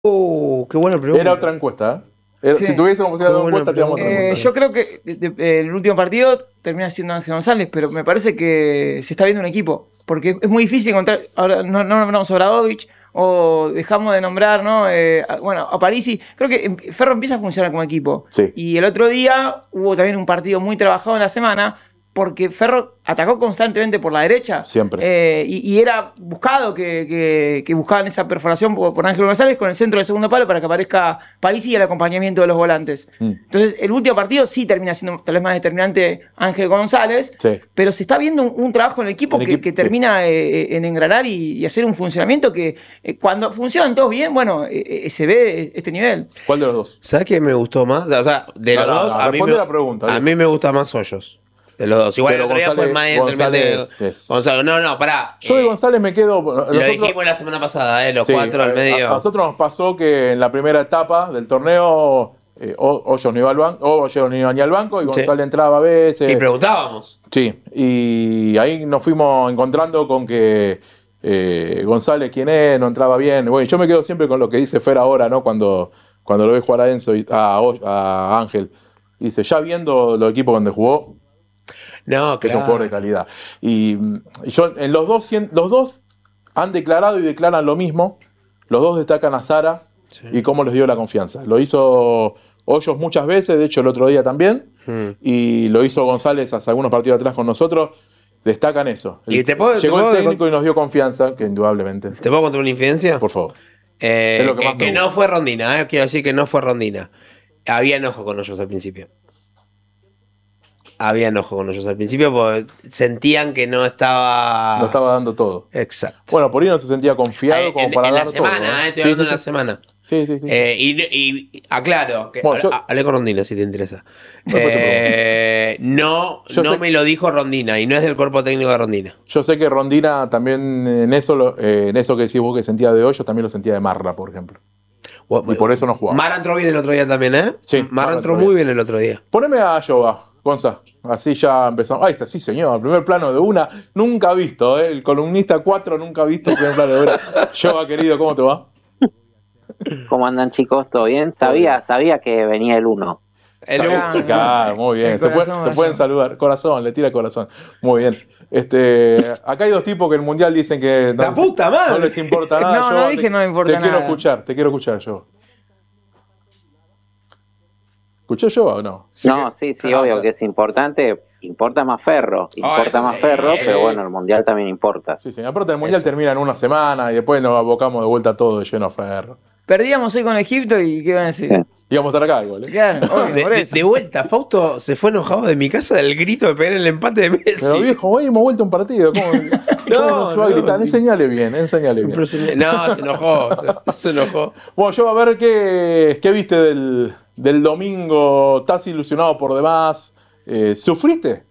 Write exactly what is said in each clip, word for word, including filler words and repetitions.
Oh, qué buena pregunta. Era otra encuesta, ¿eh? Era, Sí. si tuviésemos que hacer una encuesta, te damos otra Eh, encuesta. yo creo que de- de- el último partido termina siendo Ángel González, pero me parece que se está viendo un equipo. Porque es muy difícil encontrar. Ahora no, no nombramos a Obradovic o dejamos de nombrar, ¿no? Eh, a- bueno, a Parisi. Creo que em- Ferro empieza a funcionar como equipo. Sí. Y el otro día hubo también un partido muy trabajado en la semana. Porque Ferro atacó constantemente por la derecha. Siempre. Eh, y, y era buscado que, que- que buscaban esa perforación por, por Ángel González con el centro del segundo palo para que aparezca Parisi y el acompañamiento de los volantes. Mm. Entonces, el último partido sí termina siendo tal vez más determinante Ángel González, Sí. pero se está viendo un, un trabajo en el equipo En que, equipo, que sí. termina eh, en engranar y, y hacer un funcionamiento que eh, cuando funcionan todos bien, bueno, eh, eh, se ve este nivel. ¿Cuál de los dos? ¿Sabes qué me gustó más? O sea, de No, los no, dos, no, a, mí responde me, la pregunta, a Alex. mí me gusta más Hoyos. De los dos. Igual Pero el otro día González- fue más intermedio. González es- González, no, no, pará. Yo de Eh, González me quedo. Lo nosotros- dijimos la semana pasada, eh, los Sí, cuatro a- al medio. A, a nosotros nos pasó que en la primera etapa del torneo eh, O- Hoyos no iba al banco, Hoyos no iba ni al banco y González entraba a veces. Y preguntábamos. Sí, y ahí nos fuimos encontrando con que eh, González, quién es, no entraba bien. Bueno, yo me quedo siempre con lo que dice Fer ahora, ¿no? Cuando, cuando lo ve jugar a Enzo y a, a Ángel. Dice, ya viendo los equipos donde jugó, No, que es un claro. jugador de calidad. Y, y yo, en los dos, cien- los dos han declarado y declaran lo mismo. Los dos destacan a Sara y cómo les dio la confianza. Lo hizo Hoyos muchas veces, de hecho el otro día también. Mm. Y lo hizo González hace algunos partidos atrás con nosotros. Destacan eso. Y te puedo- Llegó te puedo- el técnico y nos dio confianza, que indudablemente. ¿Te puedo contar una infidencia? Por favor. Eh, Es lo que que más me que gusta. no fue Rondina, eh, quiero decir que no fue Rondina. Había enojo con ellos al principio. Había enojo con ellos al principio porque sentían que no estaba. Nos estaba dando todo. Exacto. Bueno, por ahí no se sentía confiado Eh, como en, para en dar la semana, todo. eh, ¿eh? estoy Sí, hablando sí, de la sí. semana. Sí, sí, sí. Eh, y, y aclaro, que Bueno, yo- a- hablé con Rondina si te interesa. Después te Eh, no Yo no sé- me lo dijo Rondina y no es del cuerpo técnico de Rondina. Yo sé que Rondina también en eso, lo- eh, en eso que decís vos que sentía de Hoyos, también lo sentía de Marra, por ejemplo. Y por eso no jugaba. Mara entró bien el otro día también, ¿eh? Sí, Mara Mara entró entró muy bien. bien el otro día. Poneme a Yoba, Gonza. Así ya empezamos. Ahí está, sí, señor. Primer plano de una. Nunca visto, ¿eh? El columnista cuatro nunca visto el primer plano de una. Yoba, querido, ¿cómo te va? ¿Cómo andan, chicos? ¿Todo bien? Sabía, sabía que venía el uno. El Claro, último. claro, muy bien. El Se, puede- corazón, se pueden Yoba. saludar. Corazón, le tira corazón. Muy bien. Este, acá hay dos tipos que en el mundial dicen que no, ¡La les- puta madre! no les importa nada. No, no Yoba, dije te- no me importa Te quiero nada. escuchar, te quiero escuchar, yo. ¿Escuchó Yoba o no? No, sí, sí, Ah, obvio está. que es importante. Importa más Ferro, importa Ay, más sí, Ferro, sí. pero bueno, el Mundial también importa. Sí, señor. Aparte, el mundial Eso. termina en una semana y después nos abocamos de vuelta todo de lleno a Ferro. Perdíamos hoy con Egipto y ¿qué iban a decir? Sí. Íbamos a estar acá igual. ¿eh? Claro, obvio, De, por de- eso. de vuelta, Fausto se fue enojado de mi casa del grito de pegar el empate de Messi. Pero viejo, hoy hemos vuelto a un partido. ¿Cómo, cómo no se va a no, gritar? sí. Enseñale bien, enseñale bien. Pero se- No, se enojó. Se, se enojó. Bueno, yo a ver qué, qué viste del, del domingo. ¿Estás ilusionado por demás? Eh, ¿Sufriste?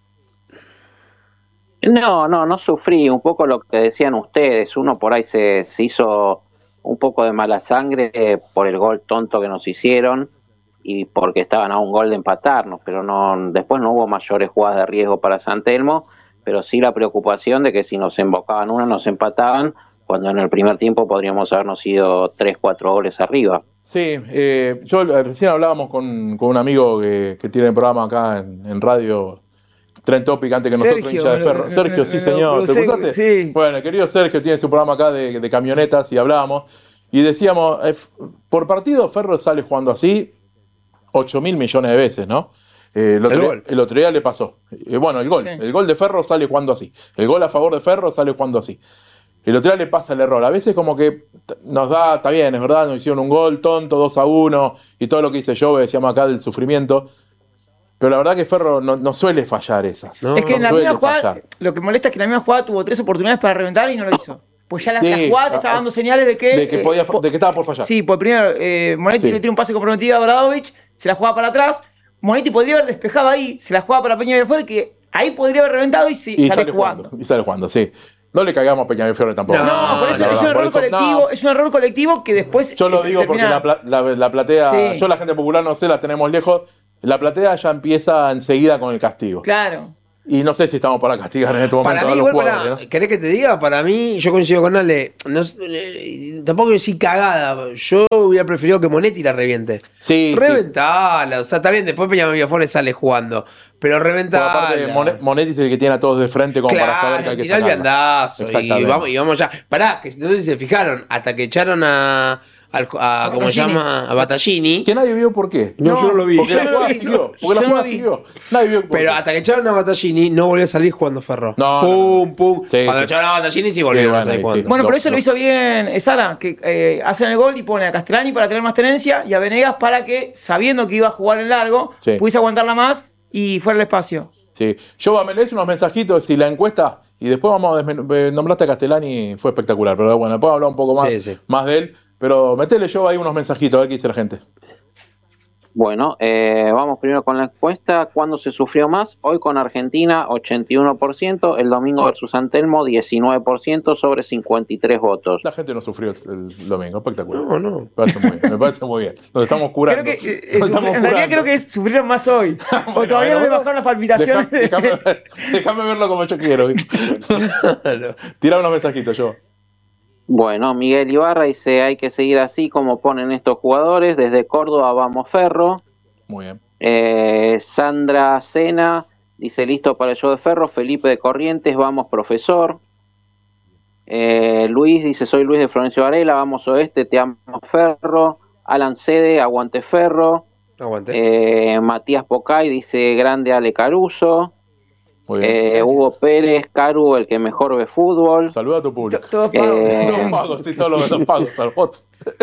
No, no, no sufrí. Un poco lo que decían ustedes. Uno por ahí se, se hizo un poco de mala sangre eh, por el gol tonto que nos hicieron y porque estaban a un gol de empatarnos, pero no, después no hubo mayores jugadas de riesgo para San Telmo, pero sí la preocupación de que si nos embocaban una nos empataban, cuando en el primer tiempo podríamos habernos ido tres, cuatro goles arriba. Sí, eh, yo eh, recién hablábamos con, con un amigo que, que tiene programa acá en, en radio, Trend Topic, antes que nosotros, Sergio, hincha de me- Ferro. me- Sergio, me- sí me- señor, ¿te me- cruzaste? sí. Bueno, el querido Sergio tiene su programa acá de, de camionetas y hablábamos. Y decíamos, eh, f- por partido Ferro sale jugando así ocho mil millones de veces, ¿no? Eh, el, otro El día, gol. el otro día le pasó. Eh, bueno, el gol. Sí. El gol de Ferro sale jugando así. El gol a favor de Ferro sale jugando así. El otro día le pasa el error. A veces como que t- nos da, está bien, es verdad, nos hicieron un gol tonto, dos a uno, y todo lo que hice yo, decíamos acá del sufrimiento. Pero la verdad que Ferro no, no suele fallar esas. No, Es que en la suele misma jugada, fallar. lo que molesta es que en la misma jugada tuvo tres oportunidades para reventar y no lo hizo. Pues ya la, Sí, la jugada te estaba ah, dando señales de que. De que, eh, podía, fa- po- de que estaba por fallar. Sí, pues primero eh, Monetti Sí. le tira un pase comprometido a Obradovic, se la juega para atrás. Monetti podría haber despejado ahí, se la juega para Peña Villafuerte, que ahí podría haber reventado y, sí, Y sale, sale jugando. jugando. Y sale jugando, sí. No le caigamos a Peñafiore tampoco. No, No, por eso la es un verdad, error por eso- colectivo, no. es un error colectivo que después. Yo lo eh, digo porque termina- la, pla- la- la platea, Sí. yo la gente popular no sé, la tenemos lejos. La platea ya empieza enseguida con el castigo. Claro. Y no sé si estamos para castigar en este momento Para mí, a los igual, jugadores. para, ¿no? ¿querés que te diga? Para mí, yo coincido con Ale. No, eh, tampoco decir cagada. Yo hubiera preferido que Monetti la reviente. Sí, Reventala. O sea, está bien, después Peña Villafores sale jugando. Pero Porque reventala. aparte, Monet- Monetti es el que tiene a todos de frente como Claro, para saber que hay que tirá el sacarla. viandazo. Y Exactamente. vamos, y vamos ya. Pará, que no sé si se fijaron. Hasta que echaron a. Al, a ¿Cómo se Battaglini. llama? A Battaglini. Que nadie vio por qué. No, yo no lo vi. Porque Yo la no lo jugada vi. siguió. Porque la Yo no jugada lo vi. siguió. Nadie vio por Pero qué. hasta que echaron a Battaglini no volvió a salir jugando Ferro. No, pum, no, no. pum. Sí, Cuando sí. echaron a Battaglini sí volvieron Sí, bueno, a salir ahí jugando. sí. Bueno, Lo- pero eso lo- lo hizo bien Sala, que eh, hacen el gol y pone a Castellani para tener más tenencia y a Venegas para que, sabiendo que iba a jugar en largo, Sí. pudiese aguantarla más y fuera el espacio. Sí. Yo me lees unos mensajitos si la encuesta y después vamos a desmen- eh, nombraste a Castellani, fue espectacular, pero bueno, después hablar un poco más, Sí, sí. más de él. Pero metele yo ahí unos mensajitos, a ver qué dice la gente. Bueno, eh, vamos primero con la encuesta. ¿Cuándo se sufrió más? Hoy con Argentina, ochenta y uno por ciento. El domingo versus San Telmo, diecinueve por ciento sobre cincuenta y tres votos. La gente no sufrió el, el domingo, espectacular. No, no. Me parece muy bien, me parece muy bien. Nos estamos curando. Creo que, eh, Nos eh, estamos en realidad curando. creo que sufrieron más hoy. o Bueno, todavía no bueno, le bajaron las palpitaciones. Deja- Déjame ver- déjame verlo como yo quiero. Tirá unos mensajitos, yo. Bueno, Miguel Ibarra dice, hay que seguir así como ponen estos jugadores. Desde Córdoba vamos Ferro. Muy bien. Eh, Sandra Sena dice, listo para el show de Ferro. Felipe de Corrientes, vamos profesor. Eh, Luis dice, soy Luis de Florencio Varela, vamos Oeste, te amo Ferro. Alan Cede, aguante Ferro. Aguante. Eh, Matías Pocay dice, grande Ale Caruso. Muy bien. Eh, Hugo Pérez, Caru, el que mejor ve fútbol. Saluda a tu público. Todos pagos. Eh, Todos pagos, sí, todos los, los pagos, a los bots.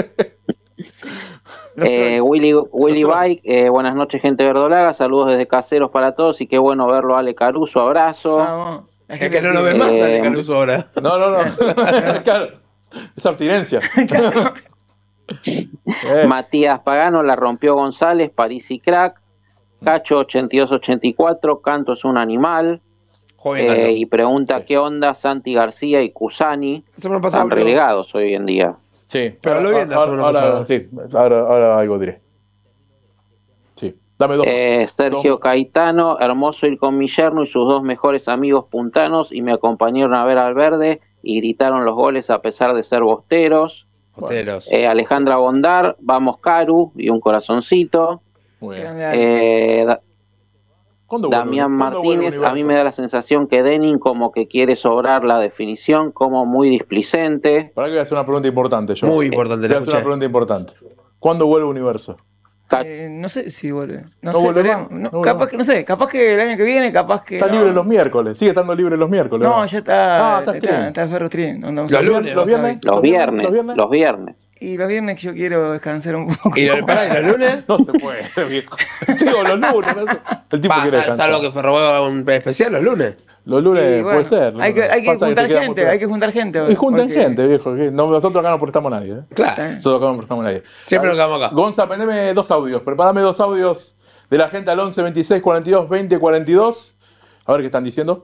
Los Eh, trolls. Willy, Willy Los trolls. Bike, eh, buenas noches gente verdolaga, saludos desde Caseros para todos y qué bueno verlo Ale Caruso, abrazo. Vamos. La Es gente que no lo ve quiere. más, Eh, Ale Caruso ahora. No, no, no. Claro. Es abstinencia. Eh, Matías Pagano la rompió González, París y Crack, Cacho ochenta y dos ochenta y cuatro, Canto es un animal, Joven, eh, Canto. y pregunta Sí. qué onda Santi García y Cusani, La semana pasada están habló. relegados hoy en día. sí. Pero habló bien la ahora, semana ahora- pasada. sí, ahora, ahora algo diré. Sí. Dame dos. Eh, Sergio Dos. Caetano, hermoso ir con mi yerno y sus dos mejores amigos puntanos y me acompañaron a ver al verde y gritaron los goles a pesar de ser bosteros. Bosteros. Eh, Alejandra Bondar, vamos Caru y un corazoncito. Muy Qué bien. grande. Eh, Da- ¿Cuándo vuelve- Damián cuándo vuelve Martínez, a mí Universo? me da la sensación que Denin como que quiere sobrar la definición, como muy displicente. Para que voy a hacer una pregunta importante yo. Muy importante, Voy la a hacer una escuché. pregunta importante. ¿Cuándo vuelve Universo? Ca- Eh, no sé si vuelve. No, ¿No sé, vuelve veremos. más? No, ¿No vuelve capaz más? que, no sé, capaz que el año que viene, capaz que. Está no. libre los miércoles. Sigue estando libre los miércoles. No, ya está. Ah, está está, stream. está el Ferro Stream. No, no, Los no. lunes, ¿Los viernes? Los viernes, ¿Los viernes? los viernes. Y los viernes yo quiero descansar un poco. ¿Y los, pará, ¿y los lunes? No se puede, viejo. Chico, los lunes. no sé. El tipo Pa, quiere sal- descansar. salvo que Ferro haga un especial los lunes. Los lunes Y bueno, puede ser. Hay que, hay que Pasa juntar te queda muy gente, pegado. hay que juntar gente. Y ahora, junten porque- gente, viejo. que no- nosotros acá no prestamos a nadie. ¿eh? Claro. Nosotros acá no prestamos a nadie. Siempre nos quedamos acá. Gonza, prendeme dos audios. Prepárame dos audios de la gente al once veintiséis cuarenta y dos veinte cuarenta y dos. A ver qué están diciendo.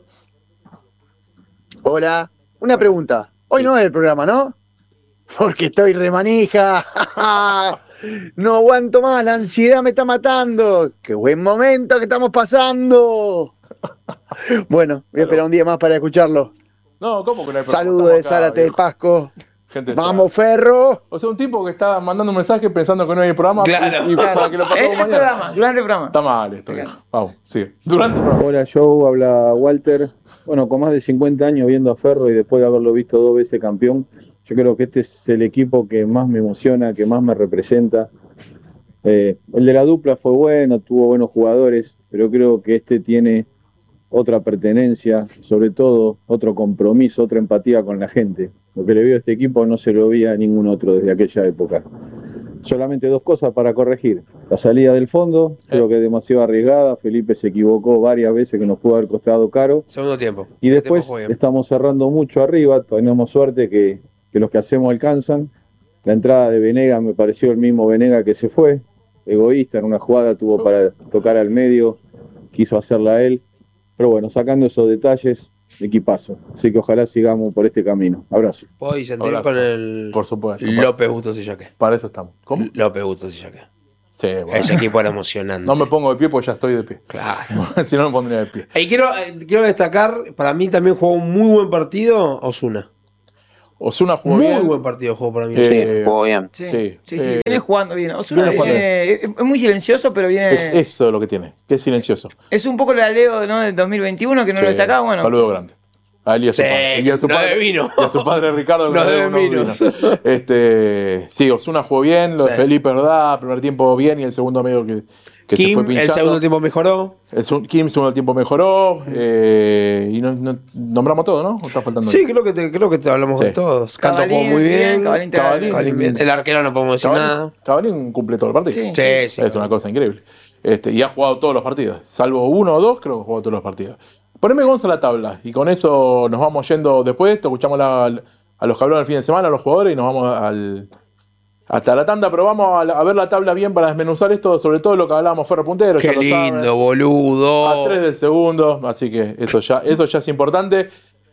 Hola, una pregunta. Hoy no es el programa, ¿no? Porque estoy remanija. No aguanto más, la ansiedad me está matando. Qué buen momento que estamos pasando. Bueno, voy a esperar un día más para escucharlo. No, ¿cómo que no hay problema? Saludos de Estamos acá, Zárate del viejo. Pasco. Gente de Vamos, Zárate. Ferro. O sea, un tipo que está mandando un mensaje pensando que no hay programa Claro, y, y Claro. para que lo En pasemos el mañana. programa, durante el programa. Está mal esto, viejo. Vamos, sigue. Durante el programa. Hola Joe, habla Walter. Bueno, con más de cincuenta años viendo a Ferro y después de haberlo visto dos veces campeón, yo creo que este es el equipo que más me emociona, que más me representa. Eh, el de la dupla fue bueno, tuvo buenos jugadores, pero creo que este tiene otra pertenencia, sobre todo otro compromiso, otra empatía con la gente. Lo que le veo a este equipo no se lo vi a ningún otro desde aquella época. Solamente dos cosas para corregir. La salida del fondo, creo que es demasiado arriesgada. Felipe se equivocó varias veces que nos pudo haber costado caro. Segundo tiempo. Y El después tiempo fue bien. estamos cerrando mucho arriba. Tenemos suerte que, que los que hacemos alcanzan. La entrada de Venega me pareció el mismo Venega que se fue. Egoísta, en una jugada tuvo para tocar al medio, quiso hacerla él. Pero bueno, sacando esos detalles, equipazo. Así que ojalá sigamos por este camino. Abrazo. Puedo disentir Abrazo. con el Por supuesto. López Bustos y Jaque. Para eso estamos. ¿Cómo? López Bustos y Jaque. Sí, bueno. Ese equipo era emocionante. No me pongo de pie porque ya estoy de pie. Claro. Si no me pondría de pie. Y quiero, eh, quiero destacar, para mí también jugó un muy buen partido Osuna. Osuna jugó Muy bien. buen partido jugó para mí. Eh, Sí, jugó bien. Sí, Sí, sí, sí, eh, viene jugando bien. Osuna viene jugando viene- es es muy silencioso, pero viene. Es eso lo que tiene, que es silencioso. Es un poco la Leo, ¿no? Del dos mil veintiuno que no Sí, lo destacaba. Bueno, Saludo grande. A él y a su Sí, padre. Y a su no padre, debe vino. y a su padre Ricardo. que No nos debe debe unos vino. vinos. Este, sí, Osuna jugó bien, lo de Sí. Felipe, ¿verdad? Primer tiempo bien y el segundo medio que, que se Kim, fue el pinchando. segundo tiempo mejoró. El seg- Kim, segundo tiempo mejoró. eh, y no, no- nombramos todo, ¿no? ¿O está faltando Sí, algo? creo que te, creo que te hablamos Sí. de todos. Canto Cavalín, jugó muy bien. bien, Cavalín te- Cavalín, bien. El arquero no podemos decir nada. Cavalín, Cavalín cumple todo el partido. Sí. Sí, sí. Es una cosa increíble. Este, y ha jugado todos los partidos. Salvo uno o dos, creo que jugó todos los partidos. Poneme Gonza a la tabla. Y con eso nos vamos yendo después de esto. Escuchamos la- a los que hablaron el fin de semana, a los jugadores, y nos vamos al, hasta la tanda. Pero vamos a, la- a ver la tabla bien para desmenuzar esto, sobre todo lo que hablábamos Ferro Puntero. Qué ya lo saben. lindo, boludo. A tres del segundo. Así que eso ya, eso ya es importante.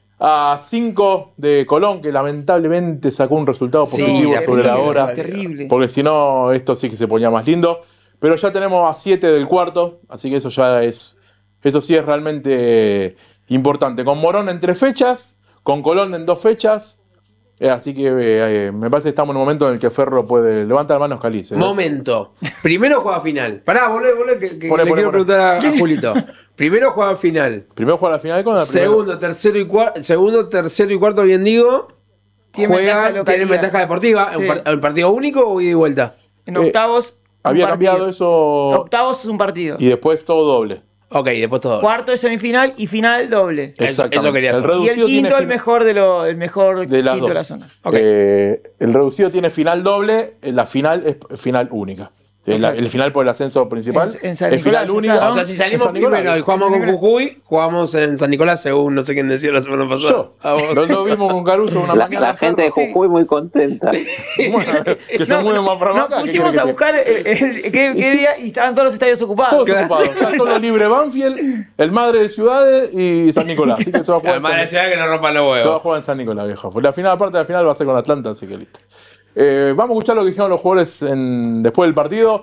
A cinco de Colón, que lamentablemente sacó un resultado Sí, positivo sobre la terrible, hora. terrible. Porque si no, esto sí que se ponía más lindo. Pero ya tenemos a siete del cuarto, así que eso ya es. Eso sí es realmente importante. Con Morón en tres fechas, con Colón en dos fechas. eh, así que eh, me parece que estamos en un momento en el que Ferro puede levantar manos calices. Momento. Primero juega final. Pará, volvé, volvé, que, que Poné, le poné, quiero poné. preguntar a, a Julito. Primero juega final. Primero juega la final con la primera- Segundo, tercero y cuarto. Segundo, tercero y cuarto, bien digo. Tiene ventaja Juegan, de localidad. tienen ventaja deportiva. Sí. ¿Un par- ¿Un partido único o ida y vuelta? En Eh, octavos. un Había partido. cambiado eso. Octavos es un partido. Y después todo doble. Ok, después todo. Cuarto es semifinal y final doble. Eso- Exactamente. eso quería El saber. Y el reducido tiene quinto, el fin- mejor de lo, el mejor de las quinto de dos. la zona. Ok. Eh, el reducido tiene final doble, eh, la final es final única. El, Exacto. el final por el ascenso principal En- en San es final Nicolás, única. está, O sea, si salimos En San Nicolás. primero y jugamos En San con Nicolás. Jujuy, jugamos en San Nicolás, según no sé quién decía la semana pasada. Yo. A vos. Lo, lo vimos con Caruso una La, mañana. la gente de Ferro. Jujuy muy contenta. Bueno, que se No, mueven más para no, acá. ¿qué pusimos quiere a que te- buscar el- el- qué, qué día y estaban todos los estadios ocupados. Todos Claro. ocupados. Está solo libre Banfield, el Madre de Ciudades y San Nicolás. Así que se va a jugar, Además, en la San, ciudad que no rompan los se va a huevos. jugar en San Nicolás, viejo. Pues la final, aparte de la final, va a ser con Atlanta, así que listo. Eh, vamos a escuchar lo que dijeron los jugadores en- después del partido.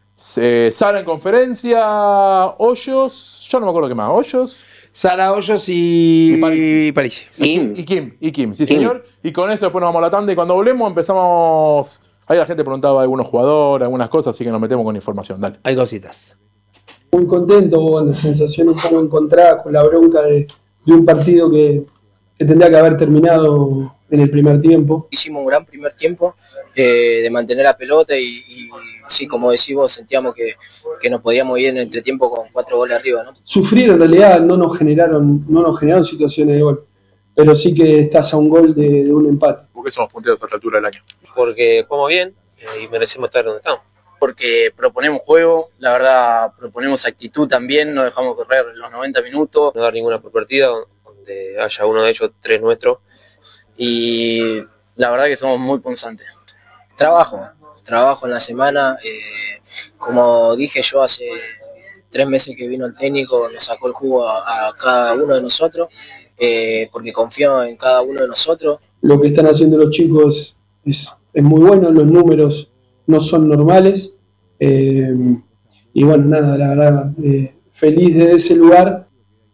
Eh, Sara en conferencia, Hoyos, yo no me acuerdo qué más, Hoyos Sara Hoyos y, Y Parisi. y Parisi. y Kim. Kim, y Kim, y Kim, sí Kim. señor. Y con eso después nos vamos a la tanda y cuando volvemos empezamos. Ahí la gente preguntaba a algunos jugadores, algunas cosas, así que nos metemos con información. Dale. Hay cositas. Muy contento, bueno, sensación un poco encontrada con la bronca de, de un partido que, que tendría que haber terminado en el primer tiempo. Hicimos un gran primer tiempo eh, de mantener la pelota y, y sí, como decís vos, sentíamos que, que nos podíamos ir en el entretiempo con cuatro goles arriba, ¿no? Sufrir en realidad no nos generaron, no nos generaron situaciones de gol, pero sí que estás a un gol de, de un empate. ¿Por qué somos punteros a esta altura del año? Porque jugamos bien eh, y merecemos estar donde estamos. Porque proponemos juego, la verdad proponemos actitud también, no dejamos correr los noventa minutos. No dar ninguna por partida donde haya uno de ellos, tres nuestros. Y la verdad que somos muy punzantes. Trabajo, trabajo en la semana. eh, como dije yo hace tres meses que vino el técnico, nos sacó el jugo a, a cada uno de nosotros, eh, porque confío en cada uno de nosotros. Lo que están haciendo los chicos es, es muy bueno, los números no son normales. eh, y bueno, nada, la verdad, eh, feliz de ese lugar.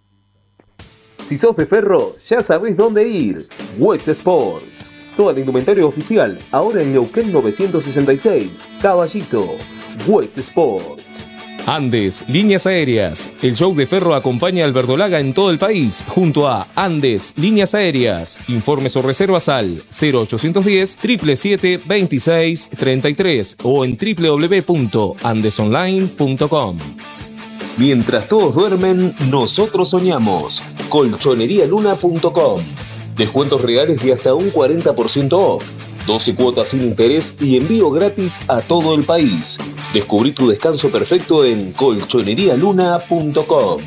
Si sos de Ferro, ya sabés dónde ir. West Sports. Toda la indumentaria oficial, ahora en Neuquén novecientos sesenta y seis. Caballito. West Sports. Andes, Líneas Aéreas. El show de Ferro acompaña al verdolaga en todo el país, junto a Andes, Líneas Aéreas. Informes o reservas al cero ochocientos diez, siete siete siete, veintiséis treinta y tres o en doble u doble u doble u punto andes online punto com. Mientras todos duermen, nosotros soñamos. colchonería luna punto com. Descuentos reales de hasta un cuarenta por ciento off. doce cuotas sin interés y envío gratis a todo el país. Descubrí tu descanso perfecto en colchonería luna punto com.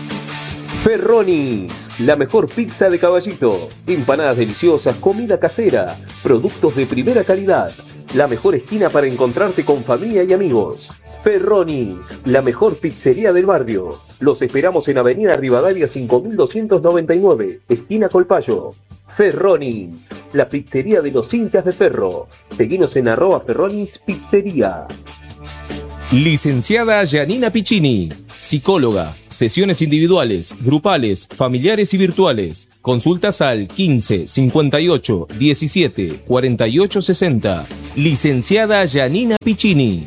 Ferronis, la mejor pizza de Caballito. Empanadas deliciosas, comida casera, productos de primera calidad. La mejor esquina para encontrarte con familia y amigos. Ferronis, la mejor pizzería del barrio. Los esperamos en Avenida Rivadavia cinco mil doscientos noventa y nueve, esquina Colpayo. Ferronis, la pizzería de los hinchas de Ferro. Seguinos en arroba Ferronis Pizzería. Licenciada Janina Piccini, psicóloga, sesiones individuales, grupales, familiares y virtuales. Consultas al quince, cincuenta y ocho, diecisiete, cuarenta y ocho, sesenta. Licenciada Janina Piccini.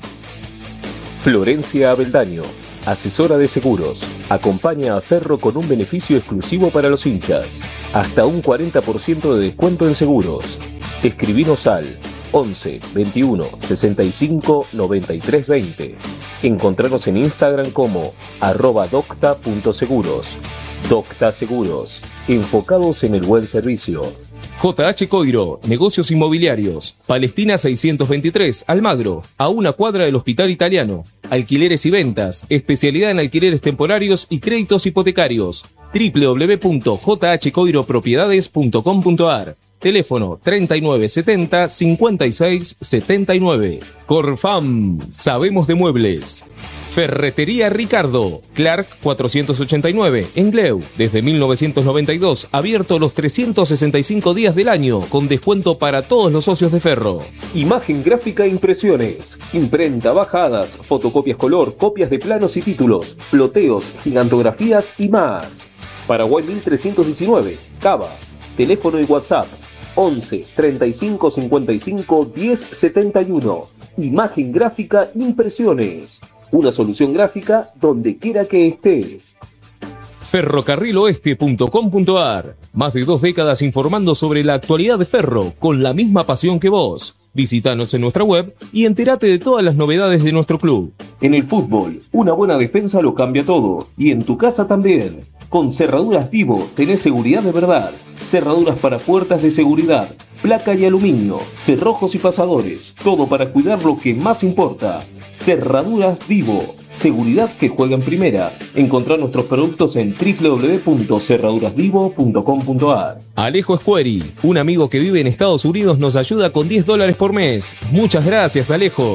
Florencia Abeldaño, asesora de seguros. Acompaña a Ferro con un beneficio exclusivo para los hinchas. Hasta un cuarenta por ciento de descuento en seguros. Escribinos al once, veintiuno, sesenta y cinco, noventa y tres, veinte. Encontrarnos en Instagram como arroba docta punto seguros. Docta Seguros, enfocados en el buen servicio. J H Coiro, negocios inmobiliarios. Palestina seiscientos veintitrés, Almagro, a una cuadra del Hospital Italiano. Alquileres y ventas, especialidad en alquileres temporarios y créditos hipotecarios. doble u doble u doble u punto j h coiro propiedades punto com punto a r. Teléfono treinta y nueve setenta, cincuenta y seis setenta y nueve. Corfam, sabemos de muebles. Ferretería Ricardo, Clark cuatrocientos ochenta y nueve, en Gleu, desde mil novecientos noventa y dos, abierto los trescientos sesenta y cinco días del año, con descuento para todos los socios de Ferro. Imagen gráfica e impresiones, imprenta, bajadas, fotocopias color, copias de planos y títulos, ploteos, gigantografías y más. Paraguay mil trescientos diecinueve, Cava. Teléfono y WhatsApp once, treinta y cinco, cincuenta y cinco, diez, setenta y uno. Imagen gráfica, impresiones. Una solución gráfica donde quiera que estés. ferrocarril oeste punto com punto a r. Más de dos décadas informando sobre la actualidad de Ferro con la misma pasión que vos. Visítanos en nuestra web y entérate de todas las novedades de nuestro club. En el fútbol, una buena defensa lo cambia todo. Y en tu casa también. Con Cerraduras Vivo tenés seguridad de verdad. Cerraduras para puertas de seguridad, placa y aluminio, cerrojos y pasadores. Todo para cuidar lo que más importa. Cerraduras Vivo. Seguridad que juega en primera. Encontrá nuestros productos en doble u doble u doble u punto cerraduras vivo punto com punto a r. Alejo Escueri, un amigo que vive en Estados Unidos, nos ayuda con diez dólares por mes. Muchas gracias, Alejo.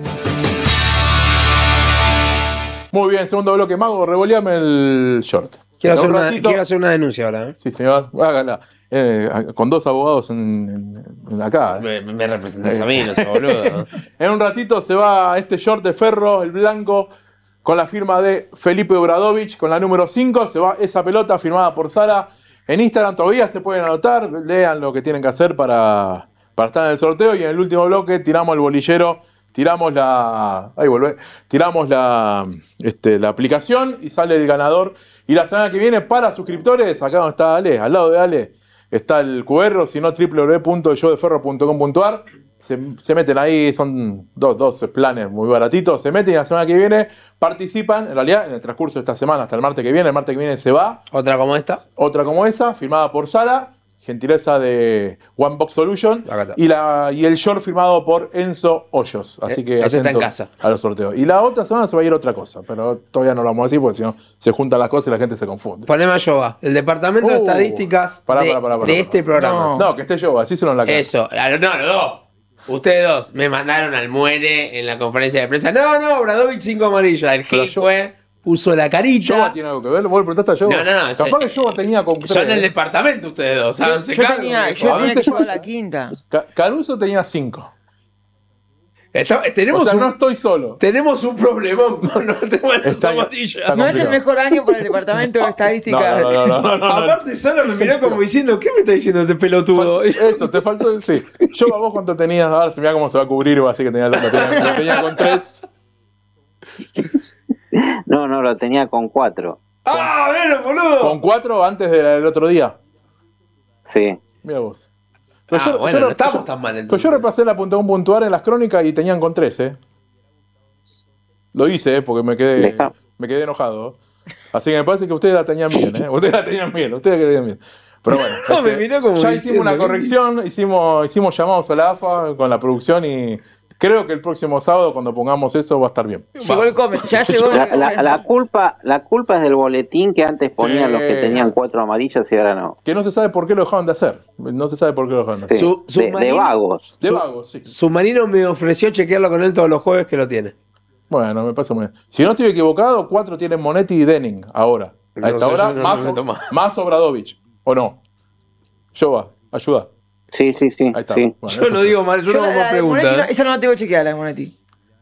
Muy bien, segundo bloque, Mago, revoleame el short. Quiero hacer, una, quiero hacer una denuncia ahora. ¿eh? Sí, señor, hágala. Eh, con dos abogados en, en acá. Me, me representas a mí, no sé, boludo. En un ratito se va este short de Ferro, el blanco, con la firma de Felipe Obradovich, con la número cinco. Se va esa pelota firmada por Sara. En Instagram todavía se pueden anotar. Lean lo que tienen que hacer para, para estar en el sorteo. Y en el último bloque tiramos el bolillero. Tiramos la. Ahí vuelve. Tiramos la, este, la aplicación y sale el ganador. Y la semana que viene, para suscriptores, acá donde está Ale, al lado de Ale, está el Q R, o si no, doble u doble u doble u punto yo de ferro punto com punto a r. Se, se meten ahí, son dos, dos planes muy baratitos. Se meten y la semana que viene participan. En realidad, en el transcurso de esta semana, hasta el martes que viene. El martes que viene se va. Otra como esta. Otra como esa, firmada por Sara. Gentileza de One Box Solution. Y, la, y el short firmado por Enzo Hoyos. Así que ese está en casa. A los sorteos. Y la otra semana se va a ir otra cosa. Pero todavía no lo vamos a decir porque si no se juntan las cosas y la gente se confunde. Poneme a Yoba. El departamento uh, de estadísticas pará, de, pará, pará, pará, de pará. este programa. No, no que esté Yoba. Así se lo en la cara. Eso. No, los dos. Ustedes dos. Me mandaron al muere en la conferencia de prensa. No, no, Obradovich cinco amarillas. El Gil fue... Puso la carita. ¿Yoba tiene algo que ver? ¿Vos le preguntaste a Yoba? No, no, no. Capaz que Yoba tenía con tres. Son el departamento ustedes dos. Yo, yo tenía, yo tenía que llevar la quinta. Caruso tenía cinco. Está, tenemos o sea, un, no estoy solo. Tenemos un problemón con los temas de zapatillas. No es el mejor año para el departamento de estadística. No, no, no, no, no, no, Aparte, no. Solo me miró como diciendo, ¿qué me está diciendo este pelotudo? Eso, te faltó. Sí. Yo, ¿vos cuánto tenías? Ahora se mira cómo se va a cubrir. Así que tenía, lo, tenía, lo tenía con tres. No, no, lo tenía con cuatro. ¡Ah, bueno, boludo! ¿Con cuatro antes del otro día? Sí. Mira vos. Pero ah, yo, bueno, yo, no estamos yo, tan mal entonces. Pero yo repasé la punta un puntuar en las crónicas y tenían con tres, ¿eh? Lo hice, ¿eh? Porque me quedé, Deja. me quedé enojado. Así que me parece que ustedes la tenían bien, ¿eh? Ustedes la tenían bien, ustedes la tenían bien. Pero bueno, no, este, me miró como ya diciendo, hicimos una corrección, hicimos, hicimos llamados a la A F A con la producción y creo que el próximo sábado cuando pongamos eso va a estar bien. Llegó el come, ya llegó. La, la, la, culpa, la culpa es del boletín que antes ponían sí. los que tenían cuatro amarillas y ahora no. Que no se sabe por qué lo dejaron de hacer. No se sabe por qué lo dejaron de hacer. Sí. Su, de, de vagos. De vagos, sí. Submarino me ofreció chequearlo con él todos los jueves que lo tiene. Bueno, me pasa muy bien. Si no estoy equivocado, cuatro tienen Monetti y Denning ahora. A no esta sé, hora, no, más, no más Obradovich. ¿O no? Yoba, ayuda. Sí, sí, sí. Ahí está. Sí. Bueno, yo no digo mal, yo, yo no hago más preguntas. Esa no la tengo chequeada, la de Monetti.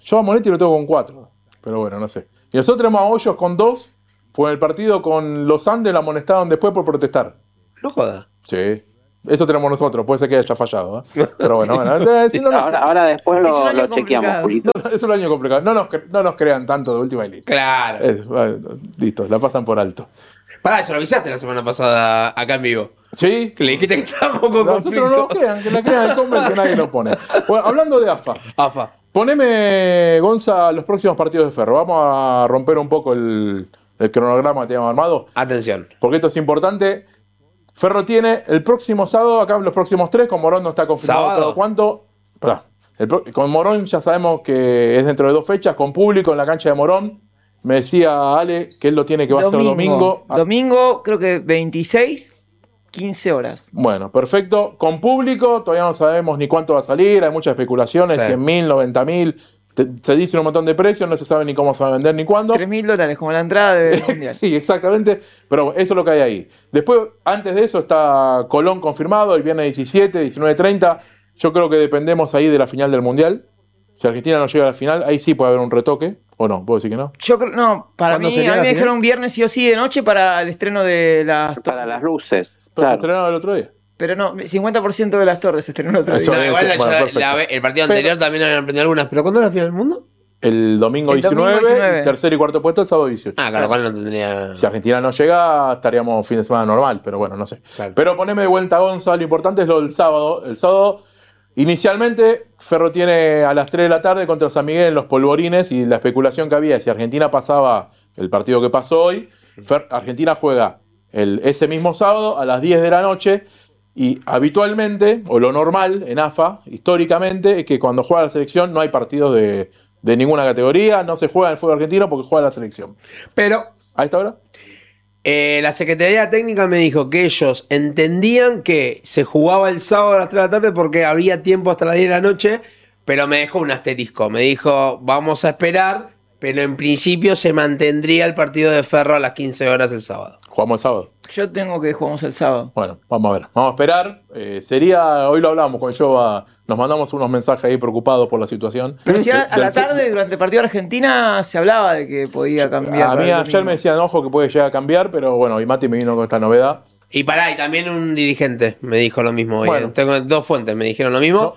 Yo a Monetti lo tengo con cuatro, pero bueno, no sé. Y nosotros tenemos a Hoyos con dos, pues en el partido con los Andes lo amonestaron después por protestar. No joda. Sí. Eso tenemos nosotros, puede ser que haya fallado, ¿eh? Pero bueno, bueno. Entonces, Sí, no nos- ahora, ahora después Es un lo, año lo chequeamos, complicado. Julito. es un año complicado. No nos, cre- no nos crean tanto de última y listo. Claro. Es, bueno, listo, la pasan por alto. Pará, eso lo avisaste la semana pasada acá en vivo. ¿Sí? Que le dijiste que estábamos con Nosotros no nos conflicto. crean, que la crean el comment que nadie lo pone. Bueno, hablando de A F A. Afa. Poneme, Gonza, los próximos partidos de Ferro. Vamos a romper un poco el, el cronograma que teníamos armado, Atención. porque esto es importante. Ferro tiene el próximo sábado, acá los próximos tres, con Morón no está confirmado ¿Sábado? todo cuánto. Pará. El pro- con Morón ya sabemos que es dentro de dos fechas, con público en la cancha de Morón. Me decía Ale que él lo tiene que va a ser domingo. Ah, Domingo, creo que veintiséis, quince horas. Bueno, perfecto. Con público, todavía no sabemos ni cuánto va a salir, hay muchas especulaciones, Sí. cien mil, noventa mil. Se dicen un montón de precios, no se sabe ni cómo se va a vender ni cuándo. tres mil dólares, como la entrada del Mundial. Sí, exactamente. Pero eso es lo que hay ahí. Después, antes de eso, está Colón confirmado, el viernes diecisiete, diecinueve treinta. Yo creo que dependemos ahí de la final del Mundial. Si Argentina no llega a la final, ahí sí puede haber un retoque. ¿O no? ¿Puedo decir que no? Yo creo, no, para ¿Cuándo mí, sería a mí la me final? dijeron viernes sí o sí de noche para el estreno de las Para torres. las luces. Pero se Claro. estrenaron el otro día. Pero no, cincuenta por ciento de las torres se estrenó el otro Eso día. No, es. igual la- bueno, ya la- perfecto. la- el partido Pero- anterior también habían aprendido algunas. ¿Pero cuándo es la final del mundo? El domingo El domingo diecinueve, diecinueve. y tercer y cuarto puesto el sábado dieciocho. Ah, con lo cual no tendría. Si Argentina no llega, estaríamos fin de semana normal, pero bueno, no sé. Claro. Pero poneme de vuelta, Gonza, lo importante es lo del sábado. El sábado, inicialmente, Ferro tiene a las tres de la tarde contra San Miguel en los Polvorines, y la especulación que había, si Argentina pasaba el partido que pasó hoy, Fer- Argentina juega el, ese mismo sábado a las diez de la noche, y habitualmente, o lo normal en A F A, históricamente, es que cuando juega la selección no hay partidos de, de ninguna categoría, no se juega en el fútbol argentino porque juega la selección. Pero ¿A esta hora? eh, la Secretaría Técnica me dijo que ellos entendían que se jugaba el sábado a las tres de la tarde porque habría tiempo hasta las diez de la noche, pero me dejó un asterisco. Me dijo, vamos a esperar, pero en principio se mantendría el partido de Ferro a las quince horas el sábado. Jugamos el sábado. Yo tengo que jugamos el sábado. Bueno, vamos a ver, vamos a esperar. Eh, sería, hoy lo hablamos con Jova, nos mandamos unos mensajes ahí preocupados por la situación. Pero si a, De- a la del fut- tarde, durante el partido de Argentina, se hablaba de que podía cambiar. A para mí el ayer domingo. me decían, ojo, que puede llegar a cambiar, pero bueno, y Mati me vino con esta novedad. Y pará, y también un dirigente me dijo lo mismo hoy. Bueno. eh. Tengo dos fuentes, me dijeron lo mismo. No.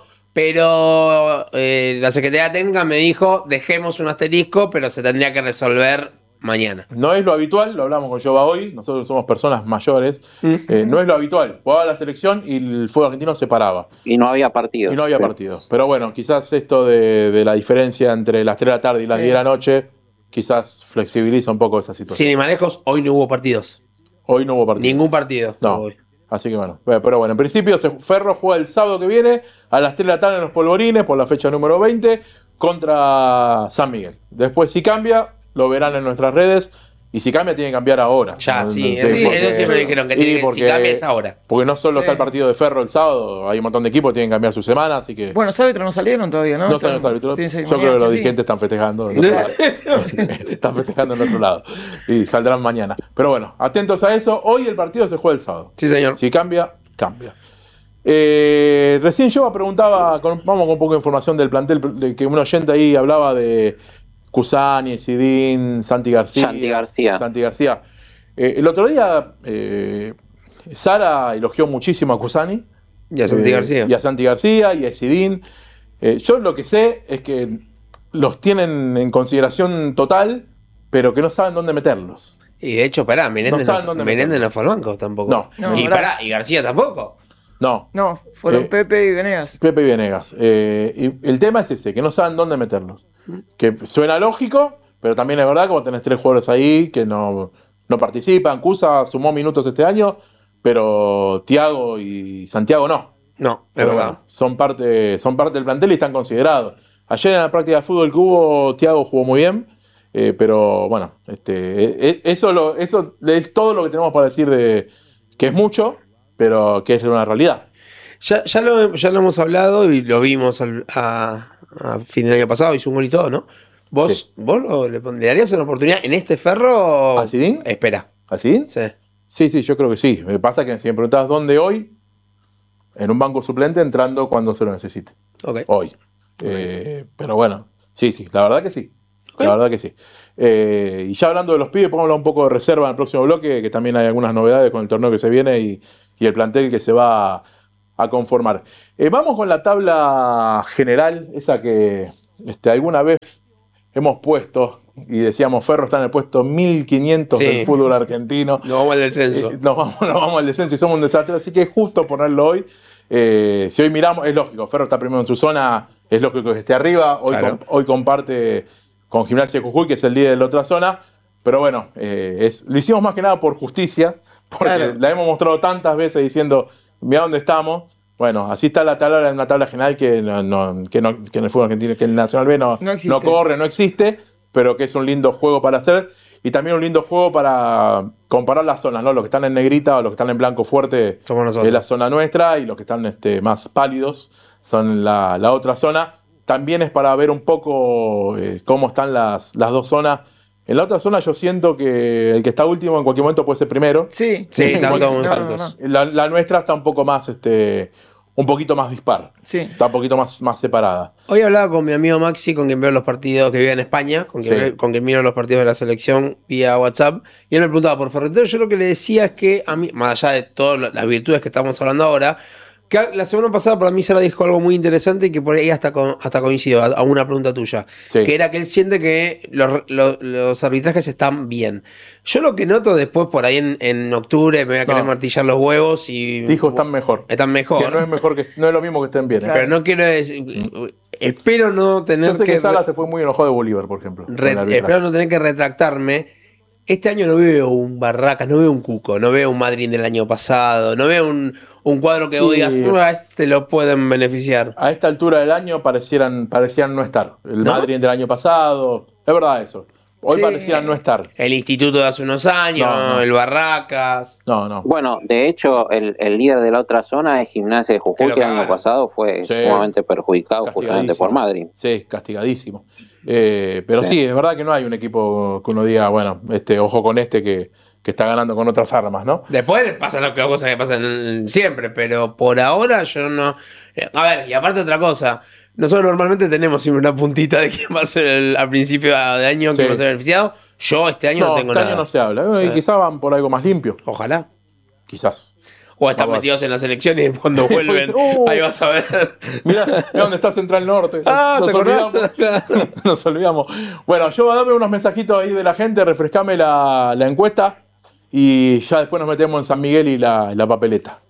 Pero eh, la Secretaría Técnica me dijo, dejemos un asterisco, pero se tendría que resolver mañana. No es lo habitual, lo hablamos con Jova hoy, nosotros somos personas mayores, eh, no es lo habitual. Jugaba la selección y el fútbol argentino se paraba. Y no había partido. Y no había Sí. partido. Pero bueno, quizás esto de, de la diferencia entre las tres de la tarde y las Sí. diez de la noche, quizás flexibiliza un poco esa situación. Sin ir más lejos, hoy no hubo partidos. Hoy no hubo partido. Ningún partido. No. Hoy. Así que bueno, eh, pero bueno, en principio se- Ferro juega el sábado que viene a las tres de la tarde en los Polvorines por la fecha número veinte contra San Miguel. Después si cambia, lo verán en nuestras redes, y si cambia tiene que cambiar ahora. Ya, No, sí, no, eso, sí, sí, porque- eso sí me dijeron que y tiene que- porque- si cambia es ahora. Porque no solo Sí. está el partido de Ferro el sábado, hay un montón de equipos que tienen que cambiar su semana, así que... Bueno, los árbitros no salieron todavía, ¿no? no saben los árbitros. Tienen Yo ceremonia, creo que los sí. dirigentes están festejando. en otro lado. Están festejando en otro lado. Y saldrán mañana. Pero bueno, atentos a eso. Hoy el partido se juega el sábado. Sí, señor. Si cambia, cambia. Eh, recién yo preguntaba, con- vamos con un poco de información del plantel, de que un oyente ahí hablaba de Cusani, Sidín, Santi García. Santi García. Santi García. Eh, el otro día, eh, Sara elogió muchísimo a Cusani. Y a Santi Eh, García. Y a Santi García y a Sidín. Eh, yo lo que sé es que los tienen en consideración total, pero que no saben dónde meterlos. Y de hecho, pará, Menéndez No no, saben dónde Menéndez no meterlos. fue al banco tampoco. No. No, y pará. pará, y García tampoco. No, No, fueron Eh, Pepe y Venegas. Pepe y Venegas. Eh, y el tema es ese, que no saben dónde meterlos. Que suena lógico, pero también es verdad que vos tenés tres jugadores ahí que no, no participan. Cusa sumó minutos este año, pero Thiago y Santiago no. No, es Pero verdad. bueno, son parte, son parte del plantel y están considerados. Ayer en la práctica de fútbol que hubo, Thiago jugó muy bien, eh, pero bueno, este, eh, eso, lo, eso es todo lo que tenemos para decir de que es mucho, pero que es una realidad. Ya, ya, lo, ya lo hemos hablado y lo vimos al- a, a fin del año pasado, hizo un gol y todo, ¿no? ¿Vos, Sí. vos lo- le, pon- le darías una oportunidad en este Ferro? ¿A Zidane? Espera. ¿Así? Sí. Sí, sí, yo creo que sí. Me pasa que si me preguntás dónde hoy, en un banco suplente entrando cuando se lo necesite. Ok. Hoy. Eh, pero bueno, Sí, sí, la verdad que sí. Okay. La verdad que sí. Eh, y ya hablando de los pibes, podemos hablar un poco de reserva en el próximo bloque, que también hay algunas novedades con el torneo que se viene y, y el plantel que se va a, a conformar. Eh, vamos con la tabla general, esa que este, alguna vez hemos puesto y decíamos Ferro está en el puesto mil quinientos sí. del fútbol argentino. Nos vamos al descenso. Eh, nos, vamos, nos vamos al descenso y somos un desastre, así que es justo ponerlo hoy. Eh, si hoy miramos, es lógico, Ferro está primero en su zona, es lógico que esté arriba, hoy, claro. com, hoy comparte con Gimnasia de Jujuy, que es el líder de la otra zona, pero bueno, eh, es, lo hicimos más que nada por justicia, porque claro. la hemos mostrado tantas veces diciendo, mira dónde estamos. Bueno, así está la tabla, una tabla general que, no, no, que, no, que en el fútbol argentino, que el Nacional B no, no, no corre, no existe, pero que es un lindo juego para hacer, y también un lindo juego para comparar las zonas, ¿no? Los que están en negrita o los que están en blanco fuerte es la zona nuestra, y los que están este, más pálidos son la, la otra zona. También es para ver un poco eh, cómo están las, las dos zonas. En la otra zona yo siento que el que está último en cualquier momento puede ser primero. Sí, sí, sí tanto, no, tantos. No, no. La, la nuestra está un poco más, este, un poquito más dispar. Sí. Está un poquito más, más separada. Hoy hablaba con mi amigo Maxi, con quien veo los partidos, que vive en España, con quien, sí. ve, con quien miro los partidos de la selección vía WhatsApp, y él me preguntaba por Ferro. Yo lo que le decía es que, a mí, más allá de todas las virtudes que estamos hablando ahora, que la semana pasada para mí Sara dijo algo muy interesante y que por ahí hasta, con, hasta coincido a, a una pregunta tuya, sí. que era que él siente que los, los, los arbitrajes están bien. Yo lo que noto después por ahí en, en octubre me voy a querer no. martillar los huevos y... Dijo están mejor. Están mejor. Que no es mejor que no es lo mismo que estén bien. ¿eh? Pero no quiero decir... Mm. Espero no tener Yo sé que... que Sala se fue muy enojado de Bolívar, por ejemplo. Re, espero no tener que retractarme. Este año no veo un Barracas, no veo un Cuco, no veo un Madrid del año pasado, no veo un, un cuadro que vos digas, a este lo pueden beneficiar. A esta altura del año parecieran, parecían no estar. El ¿No? Madrid del año pasado, es verdad eso. Hoy sí. parecían no estar. El Instituto de hace unos años, no, no. el Barracas. No, no. Bueno, de hecho, el, el líder de la otra zona es Gimnasia de Jujuy, que el año pasado fue sí. sumamente perjudicado justamente por Madrid. Sí, castigadísimo. Eh, pero sí. sí, es verdad que no hay un equipo que uno diga, bueno, este, ojo con este que, que está ganando con otras armas, ¿no? Después pasan las cosas que pasan siempre, pero por ahora yo no... A ver, y aparte otra cosa, nosotros normalmente tenemos siempre una puntita de quién va a ser el, al principio de año, quién sí. va a ser beneficiado. Yo este año no, no tengo este nada. Año no se habla, y quizás van por algo más limpio. Ojalá. Quizás. O están Vamos. metidos en la selección y cuando vuelven, uh, ahí vas a ver. Mirá, mirá dónde está Central Norte. Ah, nos, ¿te olvidamos, nos olvidamos. Bueno, yo voy a darme unos mensajitos ahí de la gente, refrescame la, la encuesta y ya después nos metemos en San Miguel y la, la papeleta.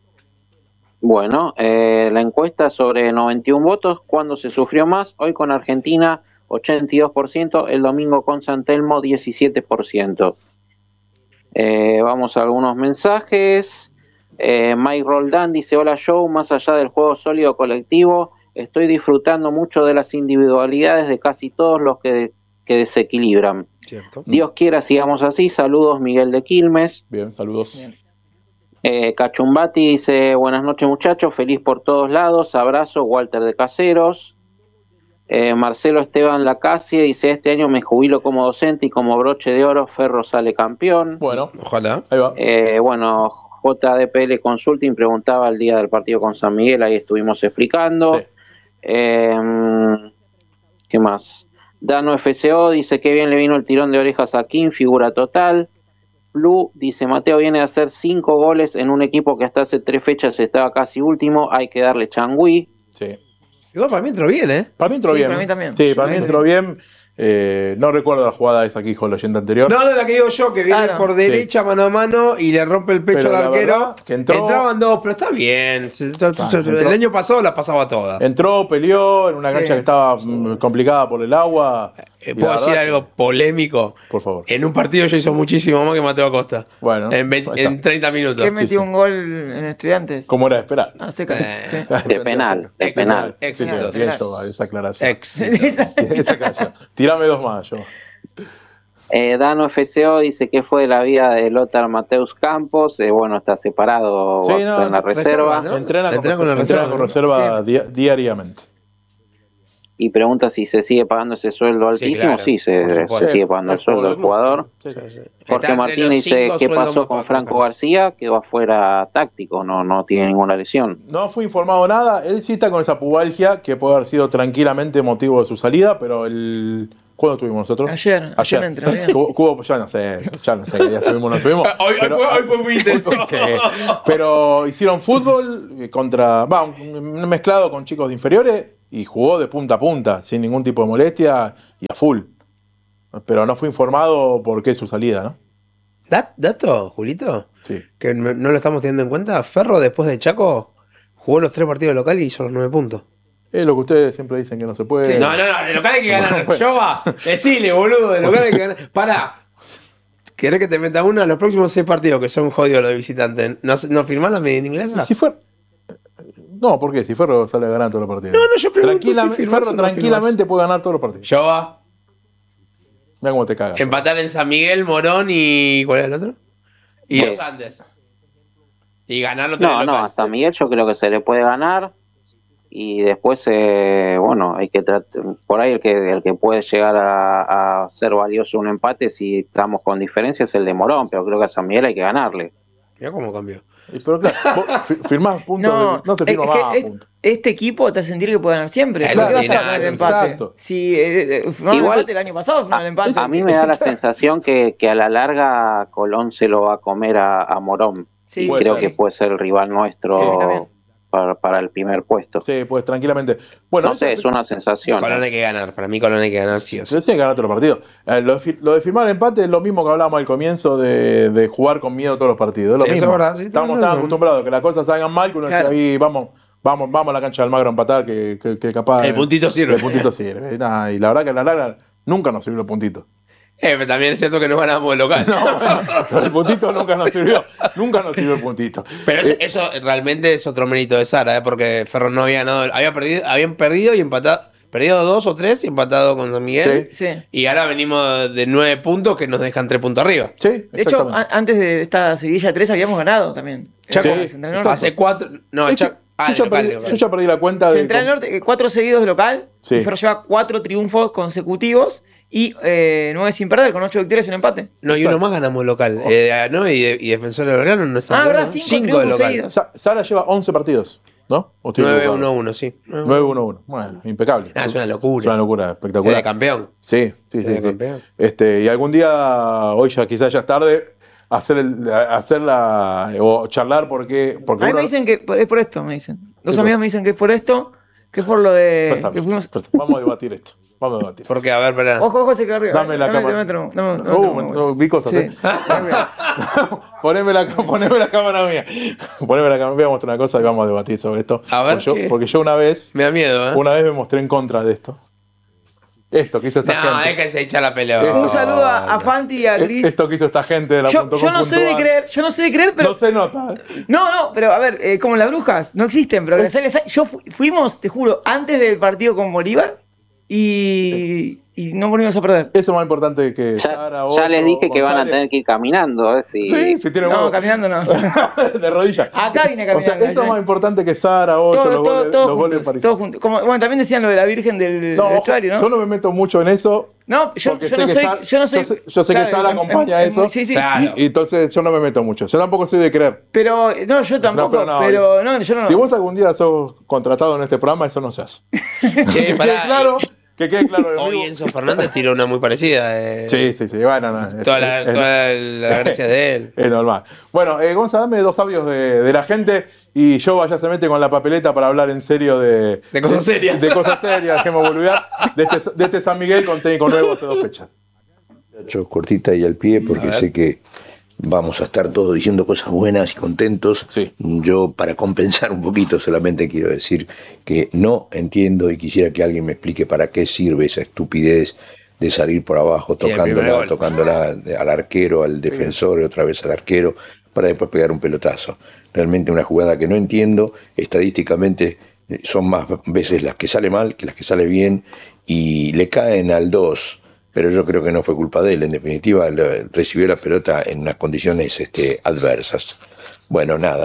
Bueno, eh, la encuesta sobre noventa y uno votos, ¿cuándo se sufrió más? Hoy con Argentina, ochenta y dos por ciento, el domingo con San Telmo, diecisiete por ciento. Eh, vamos a algunos mensajes. Eh, Mike Roldán dice, hola Joe, más allá del juego sólido colectivo, estoy disfrutando mucho de las individualidades de casi todos los que, que desequilibran. Cierto. Dios quiera, sigamos así. Saludos, Miguel de Quilmes. Bien, saludos. Bien. Eh, Cachumbati dice, buenas noches muchachos, feliz por todos lados, abrazo, Walter de Caseros. Eh, Marcelo Esteban Lacasie dice, este año me jubilo como docente y como broche de oro Ferro sale campeón. Bueno, ojalá. Ahí va. Eh, bueno, J D P L Consulting preguntaba el día del partido con San Miguel, ahí estuvimos explicando. Sí. Eh, ¿Qué más? Dano F C O dice que bien le vino el tirón de orejas a Kim, figura total. Blue dice, Mateo viene a hacer cinco goles en un equipo que hasta hace tres fechas estaba casi último, hay que darle changüí. Sí. Igual para mí entró bien, ¿eh? Para mí entró sí, bien. Para mí también. Sí, para mí entró bien. Eh, no recuerdo la jugada esa que dijo el oyente anterior. No, no, la que digo yo, que viene claro. por derecha, sí. mano a mano, y le rompe el pecho pero al arquero. Que entró, entraban dos, pero está bien. Claro, el entró, año pasado las pasaba todas. Entró, peleó en una cancha sí. que estaba complicada por el agua. Eh, ¿Puedo decir algo que... polémico? Por favor. En un partido yo hizo muchísimo más que Mateo Acosta. Bueno. En, veinte, en treinta minutos. ¿Qué metió sí, sí. un gol en Estudiantes? Como era de esperar. Ah, seca. Eh, sí. De penal. De penal. Éxitos. Sí, sí, eso, esa aclaración. Éxitos. Esa cancha. Tirame dos más, yo. Eh, Dano F C O dice que fue de la vida de Lothar Mateus Campos. Eh, bueno, está separado sí, no, en la reserva. reserva ¿no? Entrena, con, con, la reserva, con reserva sí. di- diariamente. y pregunta si se sigue pagando ese sueldo Sí, altísimo. claro, Sí, se, por se supuesto. sigue pagando el Es sueldo del por el jugador. sí, sí, sí. Está Jorge entre Martínez los dice cinco qué sueldos pasó más con pagados. Franco García, quedó afuera táctico, no, no tiene ninguna lesión. No fue informado nada. Él sí está con esa pubalgia que puede haber sido tranquilamente motivo de su salida, pero el. ¿Cuándo tuvimos nosotros? Ayer, ayer me entrené. Cubo, Cubo- ya no sé, ya no sé, ya estuvimos, no estuvimos. Hoy, hoy pero, fue, hoy fue muy intenso. Sí, pero hicieron fútbol contra. Va, un, un mezclado con chicos de inferiores y jugó de punta a punta, sin ningún tipo de molestia y a full. Pero no fue informado por qué su salida, ¿no? Dat- ¿Dato, Julito? Sí. Que no no lo estamos teniendo en cuenta. Ferro, después de Chaco, jugó los tres partidos locales y hizo los nueve puntos. Es lo que ustedes siempre dicen que no se puede. Sí. No, no, no, de local hay que ganar. Bueno. Yo va, decile, boludo, de local hay que ganar. Pará. ¿Querés que te meta una? Los próximos seis partidos que son jodidos los de visitantes. ¿No, no firmás la medida inglesa? ¿Y si fuera? No, ¿por qué? Si Ferro sale a ganar todos los partidos. No, no, yo pregunto Tranquilamente, si firmás Ferro o no tranquilamente puede ganar todos los partidos. Yo va. Mira cómo te cagas. Empatar en San Miguel, Morón y. ¿Cuál es el otro? Y Sí. los Andes. Y ganar los No, tres no, locales. a San Miguel yo creo que se le puede ganar y después, eh, bueno, hay que tratar, por ahí el que el que puede llegar a, a ser valioso un empate si estamos con diferencia es el de Morón, pero creo que a San Miguel hay que ganarle. Mira cómo cambió. Y Pero claro, vos fi- firmás puntos. No, de- no se es firma que más es- puntos. este equipo te hace sentir que puede ganar siempre. Eh, ¿Por qué claro, vas sí, a nada, ganar el empate? exacto. Si eh, eh, firmaron Igual- el empate el año pasado, firmaron el empate. A mí me da la sensación que, que a la larga Colón se lo va a comer a, a Morón. Sí, y puede creo ser. que puede ser el rival nuestro Sí, también. para, para el primer puesto. Sí, pues tranquilamente. Bueno, No sé, eso- es una sensación. Colón ¿eh? hay que ganar. Para mí, Colón hay que ganar sí o sí. Yo sé que ganar todos los partidos. Eh, lo, de, fi- lo de firmar el empate es lo mismo que hablábamos al comienzo de, de jugar con miedo todos los partidos. Es lo Sí, eso mismo. es verdad, sí, Estamos tenés tan razón. acostumbrados a que las cosas salgan mal que uno Claro. dice ahí, vamos, vamos, vamos a la cancha del Magro a empatar, que, que, que capaz. El puntito sirve. El puntito sirve. Y, nada, y la verdad que a la larga nunca nos sirvió el puntito. Eh, pero también es cierto que no ganamos el local. Pero el puntito nunca nos sirvió. Nunca nos sirvió el puntito. Pero eso, Eh, eso realmente es otro mérito de Sara, ¿eh? Porque Ferro no había ganado. Había perdido, habían perdido y empatado. Perdido dos o tres y empatado con San Miguel. Sí. Y ahora venimos de nueve puntos que nos dejan tres puntos arriba. Sí, De hecho, exactamente. a- antes de esta seguidilla tres habíamos ganado también. Chaco, Sí, Central Norte. hace cuatro. No, Es que Chaco- ah, yo, ya local, perdí, local. yo ya perdí la cuenta de. Central Norte, eh, cuatro seguidos de local. Sí. Y Ferro lleva cuatro triunfos consecutivos y eh, nueve sin perder, con ocho victorias y un empate. No, y uno más ganamos local. Eh, ¿no? Y, de- y Defensor del Belgrano no está Ah, mal, verdad, ¿no? cinco Cinco de triunfos local. seguidos. Sa- Sara lleva once partidos, ¿no? ¿O estoy nueve equivocado? uno uno, sí. nueve uno uno. Bueno, impecable. Ah, es una locura. Es una locura, Es espectacular. de campeón. Sí, sí, sí. de sí. campeón. Este, y algún día, hoy ya quizás ya es tarde, hacer, el, hacerla o charlar porque. porque A mí uno- me dicen que por- es por esto, me dicen. Dos ¿Qué amigos cosa? me dicen que es por esto, que es por lo de. Préstame, que fuimos- préstame. Vamos a debatir esto. Vamos a debatir. Porque, a ver, espera. Ojo, ojo, se quedó arriba. Dame la dame, cámara. dame otro, dame- dame Uh, otro, me- bueno. no, vi cosas, Sí. ¿eh? poneme, la, poneme la cámara mía. Poneme la cámara. Voy a mostrar una cosa y vamos a debatir sobre esto. A ver, Porque yo, ¿qué? porque yo una vez, Me da miedo, ¿eh? una vez me mostré en contra de esto. Esto que hizo esta No, gente. déjense echar la pelota. Esto- Un saludo a, a Fanti y a Eh, Gris. Esto que hizo esta gente de la Yo, punto yo com no soy de punto ar. creer, yo no soy de creer, pero. No se nota. ¿eh? No, no, pero a ver, eh, como las brujas, no existen, pero que sale- yo fu- fuimos, te juro, antes del partido con Bolívar y, y no volvimos a perder. Eso es más importante que Sara, Ya, Hoyo, ya les dije que van a González. tener que ir caminando. ¿eh? Si- Sí, si tiene No, huevo. caminando no. de rodillas. Acá vine O caminando. sea, eso es ayer. más importante que Sara, Hoyo, Todo- los todo- goles, todos los goles de juntos, París. todos juntos. Como- bueno, también decían lo de la Virgen del No, ojo, vestuario, ¿no? yo no me meto mucho en eso. No, yo, porque yo sé no que soy, Sara- yo no soy. yo sé, yo sé claro, que Sara em- acompaña em- eso. Sí, sí. Claro. Y, y entonces yo no me meto mucho. Yo tampoco soy de creer. Pero, no, yo tampoco, pero no, pero no, yo no. Si vos algún día sos contratado en este programa, eso no se hace. Che, que quede pará. claro, que quede claro. en Hoy vivo. Enzo Fernández tiró una muy parecida. eh. Sí, sí, sí. Bueno, no, es- Toda la, es- toda la gracia de él. Es normal. Bueno, eh, Gonza, dame dos audios de, de la gente y yo ya se mete con la papeleta para hablar en serio de... De cosas serias. De cosas serias, dejemos boludear. De este, de este San Miguel con técnico nuevo hace dos fechas. Hecho cortita y al pie porque sé que vamos a estar todos diciendo cosas buenas y contentos. Sí. Yo, para compensar un poquito, solamente quiero decir que no entiendo y quisiera que alguien me explique para qué sirve esa estupidez de salir por abajo, Sí, el primer tocándola, gol. tocándola al arquero, al defensor y otra vez al arquero, para después pegar un pelotazo. Realmente una jugada que no entiendo. Estadísticamente eh, son más veces las que sale mal que las que sale bien y le caen al dos. Pero yo creo que no fue culpa de él. En definitiva, le- recibió la pelota en unas condiciones este, adversas. Bueno, nada.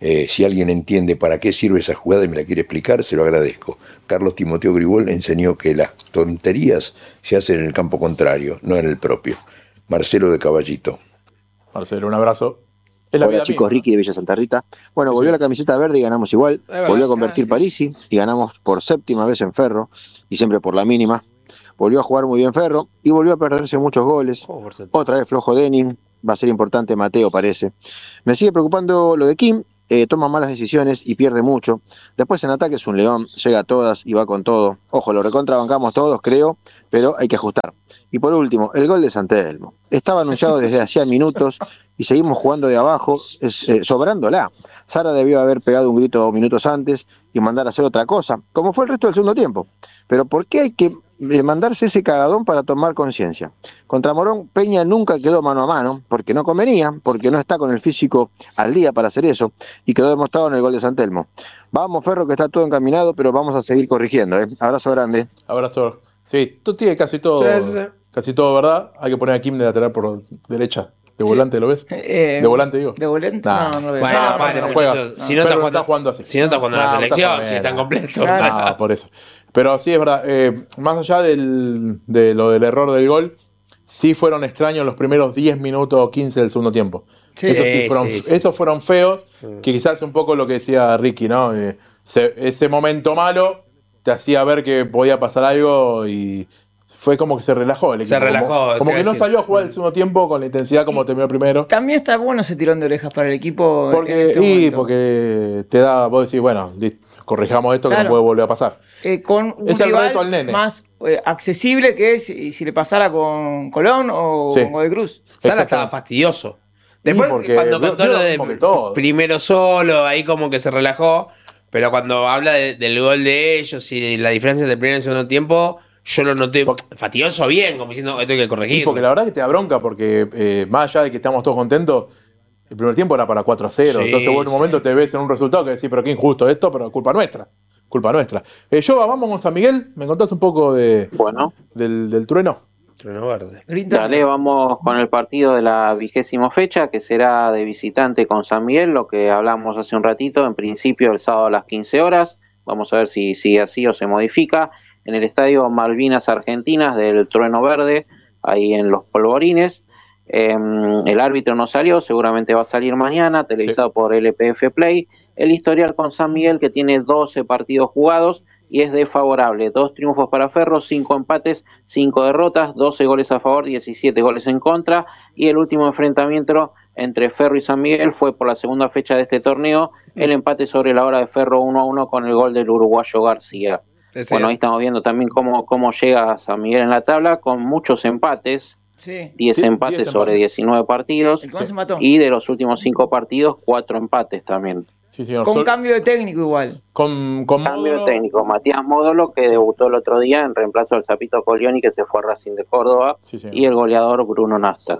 Eh, si alguien entiende para qué sirve esa jugada y me la quiere explicar, se lo agradezco. Carlos Timoteo Gribol enseñó que las tonterías se hacen en el campo contrario, no en el propio. Marcelo de Caballito. Marcelo, un abrazo. Es la Hola vida chicos, misma. Ricky de Villa Santa Rita. Bueno, Sí, volvió sí. la camiseta verde y ganamos igual. verdad. Volvió a convertir Ah, sí. Parisi y ganamos por séptima vez en Ferro y siempre por la mínima. Volvió a jugar muy bien Ferro y volvió a perderse muchos goles. Oh, por cierto. Otra vez flojo Denin. Va a ser importante Mateo, parece. Me sigue preocupando lo de Kim. Eh, toma malas decisiones y pierde mucho. Después en ataque es un león, llega a todas y va con todo. Ojo, lo recontrabancamos todos, creo, pero hay que ajustar. Y por último, el gol de San Telmo. Estaba anunciado desde hacía minutos y seguimos jugando de abajo, es, eh, sobrándola. Sara debió haber pegado un grito minutos antes y mandar a hacer otra cosa, como fue el resto del segundo tiempo. Pero ¿por qué hay que eh, mandarse ese cagadón para tomar conciencia? Contra Morón, Peña nunca quedó mano a mano, porque no convenía, porque no está con el físico al día para hacer eso, y quedó demostrado en el gol de San Telmo. Vamos, Ferro, que está todo encaminado, pero vamos a seguir corrigiendo. ¿eh? Abrazo grande. Abrazo. Sí, tú tienes casi todo. Sí, sí, sí. Casi todo, ¿verdad? Hay que poner a Kim de lateral por derecha. De volante, ¿lo ves? Eh, ¿De volante, digo? ¿De volante? Nah. No, no lo veo. Bueno, No, paren, no, no, juega. muchachos. Si no, está Ferro jugando, está jugando así. si no está jugando en la No, selección, está si están completos. No, por eso. Pero sí, es verdad. eh, más allá del, de lo del error del gol, sí fueron extraños los primeros diez minutos o quince del segundo tiempo. Sí. esos, sí Sí, fueron, sí, sí. esos fueron feos, que quizás un poco lo que decía Ricky, ¿no? Eh, se- ese momento malo te hacía ver que podía pasar algo y fue como que se relajó el equipo. Se relajó, Como, como se que no decir. salió a jugar el segundo tiempo con la intensidad como terminó el primero. También está bueno ese tirón de orejas para el equipo. en Porque, este y momento. porque te da, vos decís, bueno, li- corrijamos esto que Claro. no puede volver a pasar. Eh, con un Es el rival reto al nene. más eh, accesible que si, si le pasara con Colón o Sí. con Godoy Cruz. Sala Exactamente. estaba fastidioso. Después, porque cuando vio- contó vio lo de como que todo. primero solo, ahí como que se relajó. Pero cuando habla de- del gol de ellos y de la diferencia entre el primer y el segundo tiempo, yo lo noté fastidioso bien, como diciendo esto hay que Y corregir. porque la verdad que te da bronca, porque eh, más allá de que estamos todos contentos, el primer tiempo era para cuatro a cero. Sí, Entonces vos en un momento te ves en un resultado que decís, pero qué injusto esto, pero culpa nuestra. Culpa nuestra. Eh, Yoba, vamos con San Miguel. ¿Me contás un poco de, Bueno, del, del trueno? Trueno verde. dale, vamos con el partido de la vigésima fecha, que será de visitante con San Miguel, lo que hablamos hace un ratito, en principio el sábado a las quince horas. Vamos a ver si sigue así o se modifica. En el estadio Malvinas Argentinas del Trueno Verde, ahí en Los Polvorines. Eh, el árbitro no salió, seguramente va a salir mañana, televisado Sí. por L P F Play. El historial con San Miguel, que tiene doce partidos jugados y es desfavorable. Dos triunfos para Ferro, cinco empates, cinco derrotas, doce goles a favor, diecisiete goles en contra. Y el último enfrentamiento entre Ferro y San Miguel fue por la segunda fecha de este torneo, el empate sobre la hora de Ferro uno a uno con el gol del uruguayo García. Ese- Bueno, ahí estamos viendo también cómo, cómo llega San Miguel en la tabla, con muchos empates, Sí. diez Die- empates diez sobre empates. diecinueve partidos, El que más se mató. y de los últimos cinco partidos, cuatro empates también. Sí, señor. Con Sol- cambio de técnico igual. con, con Cambio de Módulo. técnico, Matías Módolo, que debutó el otro día en reemplazo del Zapito Colioni, que se fue a Racing de Córdoba, Sí, señor. y el goleador Bruno Nasta.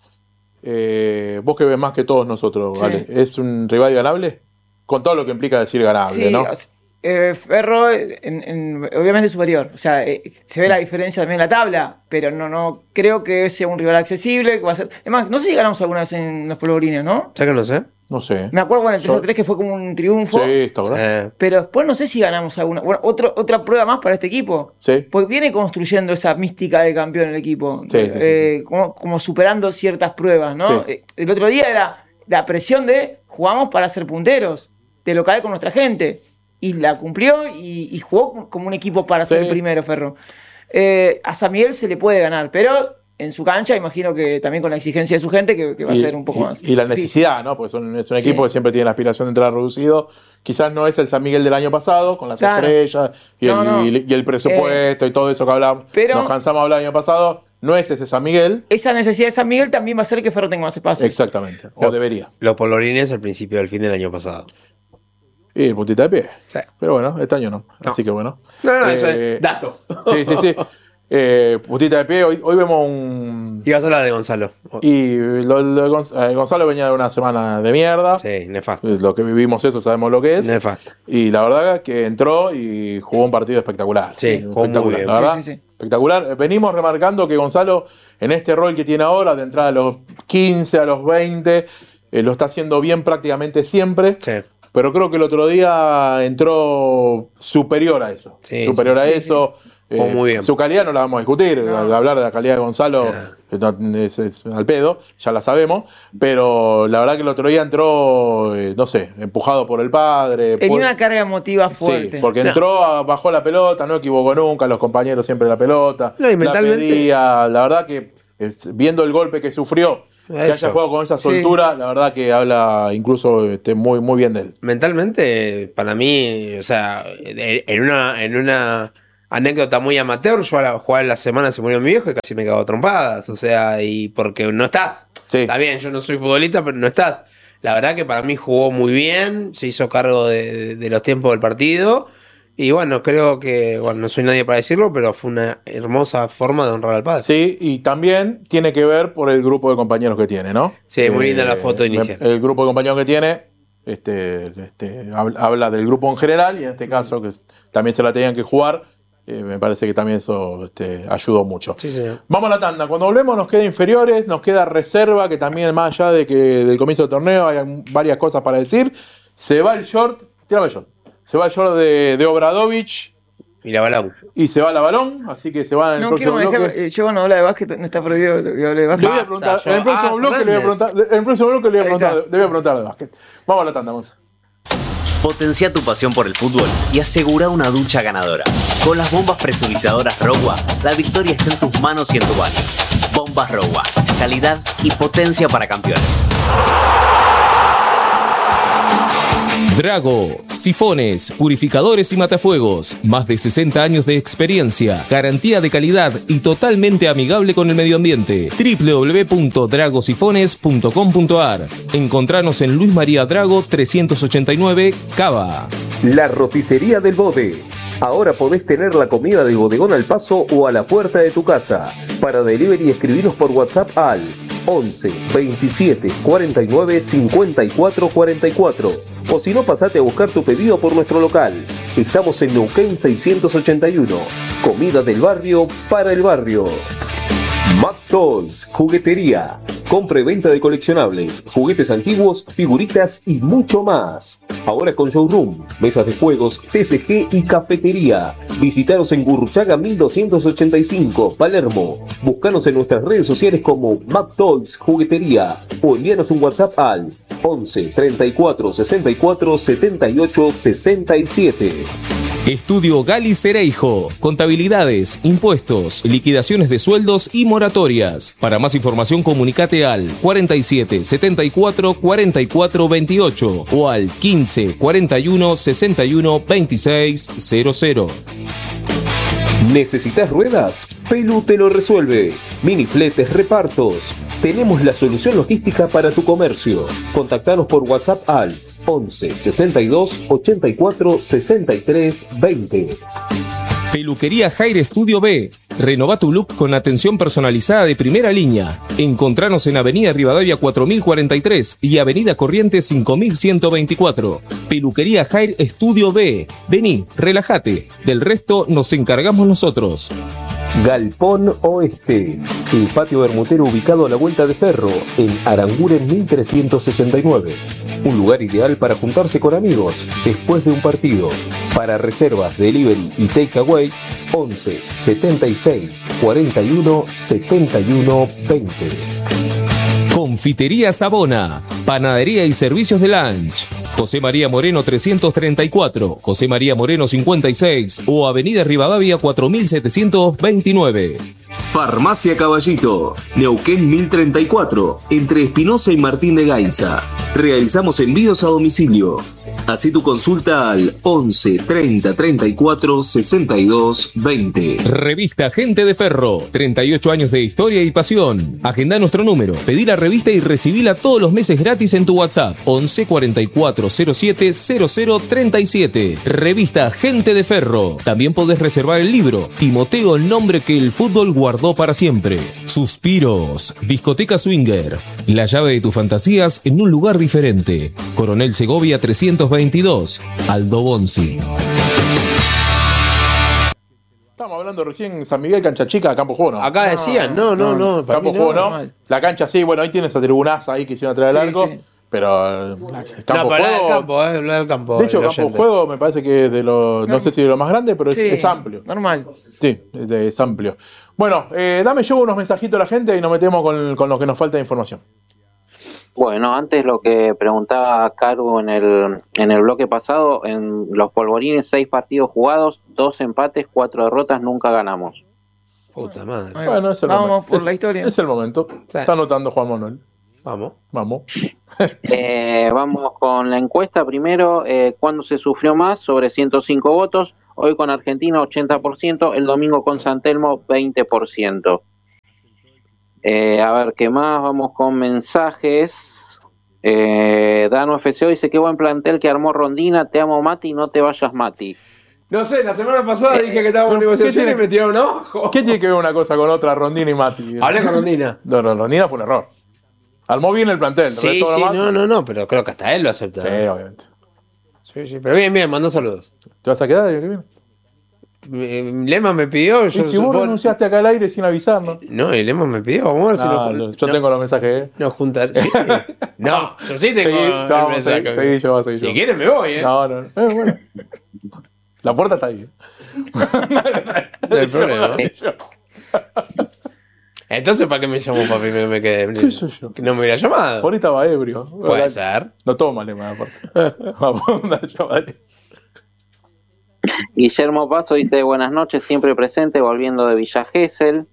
Eh, vos que ves más que todos nosotros, Sí. ¿vale? ¿Es un rival ganable? Con todo lo que implica decir ganable, Sí, ¿no? o sea, eh, Ferro en- en- obviamente superior. O sea, eh, se ve la diferencia también en la tabla, pero no, no creo que sea un rival accesible. Que va a ser... Es más, no sé si ganamos alguna vez en los polvorines, ¿no? ¿Sabes que no sé? No sé. Me acuerdo con el tres Yo- a tres que fue como un triunfo. Sí, está verdad. Eh, Pero después no sé si ganamos alguna. Bueno, otro, otra prueba más para este equipo. Sí. Porque viene construyendo esa mística de campeón el equipo. Sí, sí, sí. Eh, Como, como superando ciertas pruebas, ¿no? Sí. Eh, El otro día era la presión de jugamos para ser punteros, de local con nuestra gente. Y la cumplió y, y jugó como un equipo para Sí. ser primero, Ferro. Eh, a San Miguel se le puede ganar, pero en su cancha imagino que también con la exigencia de su gente que, que va a ser un poco y- más. y la difícil. necesidad, ¿no? Porque son- es un Sí. equipo que siempre tiene la aspiración de entrar reducido. Quizás no es el San Miguel del año pasado, con las Claro. estrellas y, No, el, no. y- y el presupuesto y todo eso que hablamos. pero- Nos cansamos de hablar el año pasado. No es ese San Miguel. Esa necesidad de San Miguel también va a hacer que Ferro tenga más espacio. Exactamente. O Lo- debería. Los polvorines al principio del fin del año pasado. Y el puntita de pie. Sí. Pero bueno, este año no. No. Así que bueno. No, no, eso Eh, es dato. Sí, sí, sí. Eh, putita de pie. Hoy, hoy vemos un. Ibas a hablar de Gonzalo. Y lo- lo de Gonz- eh, Gonzalo venía de una semana de mierda. Sí, nefasto. Lo que vivimos eso sabemos lo que es. Nefasto. Y la verdad que entró y jugó un partido espectacular. Sí, jugó muy espectacular. bien. La verdad, Sí, sí, sí. espectacular. Eh, Venimos remarcando que Gonzalo, en este rol que tiene ahora, de entrar a los quince, a los veinte, eh, lo está haciendo bien prácticamente siempre. Sí. Pero creo que el otro día entró superior a eso. Sí, superior sí, a sí, eso. sí. Oh, muy bien. Su calidad no la vamos a discutir. No. Hablar de la calidad de Gonzalo no, es, es al pedo, ya la sabemos. Pero la verdad que el otro día entró, eh, no sé, empujado por el padre. Tenía por... una carga emotiva fuerte. Sí, porque entró, bajó la pelota, no equivocó nunca, los compañeros siempre la pelota. No, y la mentalmente- pedía, la verdad que es, viendo el golpe que sufrió, que Eso. haya jugado con esa Sí. soltura, la verdad que habla incluso este, muy, muy bien de él. Mentalmente, para mí, o sea, en una, en una anécdota muy amateur, yo a la, jugaba en la semana se murió mi viejo y casi me cago a trompadas. O sea, y porque no estás. Está bien, yo no soy futbolista, pero no estás. La verdad que para mí jugó muy bien, se hizo cargo de, de- de los tiempos del partido. Y bueno, creo que, bueno, no soy nadie para decirlo, pero fue una hermosa forma de honrar al padre. Sí, y también tiene que ver por el grupo de compañeros que tiene, ¿no? Sí, muy linda la foto me- inicial. El grupo de compañeros que tiene este, este, hab- habla del grupo en general y en este caso que s- también se la tenían que jugar. eh, me parece que también eso este, ayudó mucho. Sí, señor. Vamos a la tanda. Cuando volvemos nos queda inferiores, nos queda reserva, que también más allá de que del comienzo del torneo hay varias cosas para decir. Se va el short, tírame el short. Se va el short de, de Obradovich. Y la balón. Y se va la balón, así que se van en el No próximo quiero bloque. manejar. Eh, yo cuando habla de básquet, no está prohibido que hable de básquet. Le voy a preguntar, en el próximo bloque le voy a preguntar, en el próximo bloque le voy a preguntar, le voy a preguntar de básquet. Vamos a la tanda, Gonza. Potencia tu pasión por el fútbol y asegura una ducha ganadora. Con las bombas presurizadoras Rowa, la victoria está en tus manos y en tu baño. Bombas Rowa, calidad y potencia para campeones. Drago, sifones, purificadores y matafuegos. Más de sesenta años de experiencia, garantía de calidad y totalmente amigable con el medio ambiente. doble u doble u doble u punto dragosifones punto com punto a r. Encontranos en Luis María Drago trescientos ochenta y nueve, Cava. La roticería del Bode. Ahora podés tener la comida del bodegón al paso o a la puerta de tu casa. Para delivery escribinos por WhatsApp al once veintisiete cuarenta y nueve cincuenta y cuatro cuarenta y cuatro o si no, pasate a buscar tu pedido por nuestro local. Estamos en Neuquén seiscientos ochenta y uno. Comida del barrio para el barrio. Mac Toys, juguetería. Compra y venta de coleccionables, juguetes antiguos, figuritas y mucho más. Ahora con showroom, mesas de juegos, T C G y cafetería. Visitanos en Gurruchaga mil doscientos ochenta y cinco, Palermo. Búscanos en nuestras redes sociales como Mac Toys Juguetería o envíanos un WhatsApp al once treinta y cuatro sesenta y cuatro setenta y ocho sesenta y siete. Estudio Gali Cereijo. Contabilidades, impuestos, liquidaciones de sueldos y moratorias. Para más información comunicate al cuarenta y siete setenta y cuatro cuarenta y cuatro veintiocho o al quince cuarenta y uno sesenta y uno veintiséis cero cero. ¿Necesitas ruedas? Pelu te lo resuelve. Minifletes, repartos. Tenemos la solución logística para tu comercio. Contactanos por WhatsApp al once sesenta y dos ochenta y cuatro sesenta y tres veinte. Peluquería Jair Studio B. Renova tu look con atención personalizada de primera línea. Encontranos en Avenida Rivadavia cuatro mil cuarenta y tres y Avenida Corrientes cinco mil ciento veinticuatro. Peluquería Jair Studio B. Vení, relájate. Del resto nos encargamos nosotros. Galpón Oeste, el patio bermutero ubicado a la vuelta de Ferro, en Aranguren mil trescientos sesenta y nueve. Un lugar ideal para juntarse con amigos después de un partido. Para reservas, delivery y takeaway, once setenta y seis cuarenta y uno setenta y uno veinte. Confitería Sabona, panadería y servicios de lunch. José María Moreno trescientos treinta y cuatro, José María Moreno cincuenta y seis o Avenida Rivadavia cuatro mil setecientos veintinueve. Farmacia Caballito, Neuquén mil treinta y cuatro, entre Espinosa y Martín de Gainza. Realizamos envíos a domicilio. Hacé tu consulta al once treinta treinta y cuatro sesenta y dos veinte. Revista Gente de Ferro, treinta y ocho años de historia y pasión. Agenda nuestro número, pedí la revista y recibila todos los meses gratis en tu WhatsApp. once cuarenta y cuatro cero siete cero cero treinta y siete. Revista Gente de Ferro. También podés reservar el libro Timoteo, el nombre que el fútbol guardó para siempre. Suspiros, Discoteca Swinger. La llave de tus fantasías en un lugar diferente. Coronel Segovia trescientos veintidós, Aldo Bonzi. Estamos hablando recién San Miguel, cancha chica, campo juego, ¿no? Acá decían, no, no, no. para Campo mí juego, no, ¿no? normal. La cancha sí, bueno, ahí tiene esa tribunaza ahí que hicieron atrás del Sí, arco. sí. Pero el campo no, pero juego, del campo, eh, del campo. de hecho, el campo oyente. juego me parece que es de lo, no sé si de lo más grande, pero es, Sí, es amplio. Normal. Sí, es, de- es amplio. Bueno, eh, dame yo unos mensajitos a la gente y nos metemos con, con lo que nos falta de información. Bueno, antes lo que preguntaba Caru en el, en el bloque pasado, en los polvorines, seis partidos jugados, dos empates, cuatro derrotas, nunca ganamos. Puta madre. Ahí va. Bueno, es el Vamos momento. por Es- la historia. Es el momento. Está anotando Juan Manuel. Vamos. Vamos. Eh, vamos con la encuesta primero. Eh, ¿Cuándo se sufrió más? Sobre ciento cinco votos. Hoy con Argentina ochenta por ciento. El domingo con San Telmo veinte por ciento. Eh, a ver, ¿qué más? Vamos con mensajes. Eh, Dano F C O dice: qué buen plantel que armó Rondina. Te amo, Mati. No te vayas, Mati. No sé, la semana pasada Eh, dije que estábamos en pero, ¿qué negociaciones y tiene- me tiraron abajo. ¿Qué tiene que ver una cosa con otra, Rondina y Mati? Hablé con Rondina. No, no, Rondina fue un error. Armó bien el plantel. Sí, resto sí, demás- no, no, no, pero creo que hasta él lo acepta. Sí, ¿eh? obviamente. Sí, sí, pero bien, bien, mandó saludos. ¿Te vas a quedar el año que viene? Eh, Lema me pidió. Y Yo, si vos vos- renunciaste acá al aire sin avisar, ¿no? No, y Lema me pidió. Vamos a ver si Ah, nos- lo- yo no- tengo los mensajes, ¿eh? Nos juntar. Sí. No, yo sí tengo. Seguí, el vamos, mensaje. seguí, seguí yo, seguí Si yo. quieres me voy, ¿eh? No, no, no. Eh, bueno. La puerta está ahí. No hay problema. Entonces, ¿para qué me llamó papi? Me, me quedé. ¿Qué sé yo? Que no me hubiera llamado. Por ahí estaba ebrio. Puede ser. No toma Lema, aparte. Vamos, anda, chaval. Guillermo Paso dice: buenas noches, siempre presente, volviendo de Villa Gesell.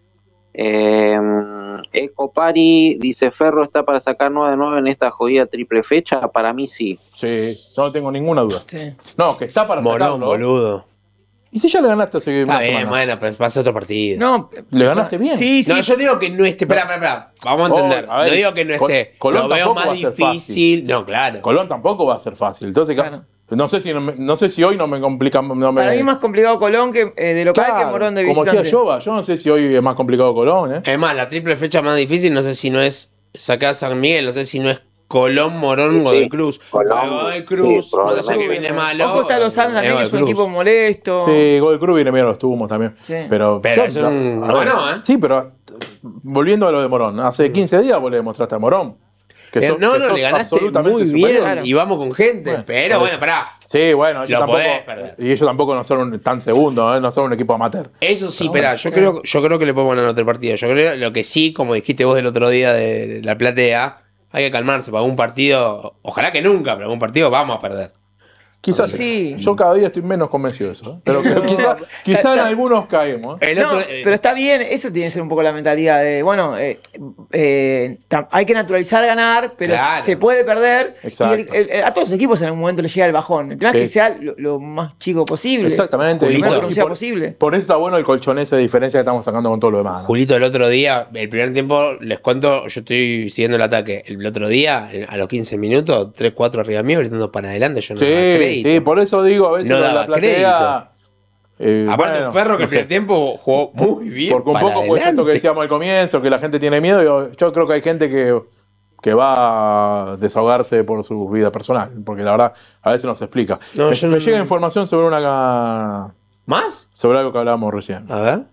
Eh, Eco Pari dice: Ferro está para sacar nueve de nueve en esta jodida triple fecha. Para mí sí. Sí, yo no tengo ninguna duda. Sí. No, que está para Morón, sacarlo. boludo. ¿Y si ya le ganaste hace Está una bien, semana? bueno, pero va a ser otro partido. No, ¿Le ganaste bien? sí, sí. No, yo digo que no esté. Espera, espera, espera. Vamos a entender. Oh, a ver, no digo que no Col- esté. Colón Lo veo tampoco va más a ser difícil. No, claro. Colón tampoco va a ser fácil. Entonces, Claro. no sé si no, me- no sé si hoy no me complica. No me, Para mí es más complicado Colón que eh, de local que Claro, Morón de como visitante. decía Jova, yo no sé si hoy es más complicado Colón, ¿eh? Es más, la triple fecha más difícil, no sé si no es sacar a San Miguel, no sé si no es Colón, Morón, Sí, Godoy sí. Cruz. Colón, Godoy sí, Cruz, no sé probablemente. que viene malo. Ojo, está Lozano también, que es un Godoy equipo Cruz. molesto. Sí, Godoy Cruz viene bien a los tubos también. Sí. Pero, Pero yo- es un- a no ver, ganó, ¿eh? Sí, pero volviendo a lo de Morón, hace quince días vos le demostraste a Morón. Que Eh, sos- no, que no, sos le ganaste absolutamente muy superior. bien y vamos con gente. Bueno, pero por bueno, eso. pará. Sí, bueno, ellos Lo tampoco. podés perder. Y ellos tampoco no son un- tan segundos, ¿eh? No son un equipo amateur. Eso sí, Pero pero bueno, yo, sí. creo, yo creo que le podemos ganar otro partido. Yo creo lo que sí, como dijiste vos el otro día de la platea, hay que calmarse para un partido. Ojalá que nunca, pero algún partido vamos a perder. Quizás Sí. yo cada día estoy menos convencido de eso. ¿eh? Pero que- quizá, quizá en algunos caemos. ¿eh? El No, otro, eh, pero está bien, eso tiene que ser un poco la mentalidad de, bueno, eh, eh, tam- hay que naturalizar ganar, pero Claro. se puede perder. Exacto. Y el- el- a todos los equipos en algún momento les llega el bajón. El tema es Sí. que sea lo, lo más chico posible. Exactamente. Lo Y menos por- y pronunciado por- posible. Por eso está bueno el colchón ese de diferencia que estamos sacando con todo lo demás. ¿no? Julito, el otro día, el primer tiempo, les cuento, yo estoy siguiendo el ataque. El otro día, a los quince minutos, tres cuatro arriba mío, gritando para adelante, yo no daba Sí, crédito. sí, por eso digo, a veces No la, daba la platea. eh, Aparte, bueno, el Ferro que no el sé. primer tiempo jugó muy bien. Porque un para poco pues esto adelante. que decíamos al comienzo, que la gente tiene miedo, yo, yo creo que hay gente que, que va a desahogarse por su vida personal, porque la verdad a veces no se explica. No, me yo me no- llega información sobre una ¿Más? sobre algo que hablábamos recién. A ver.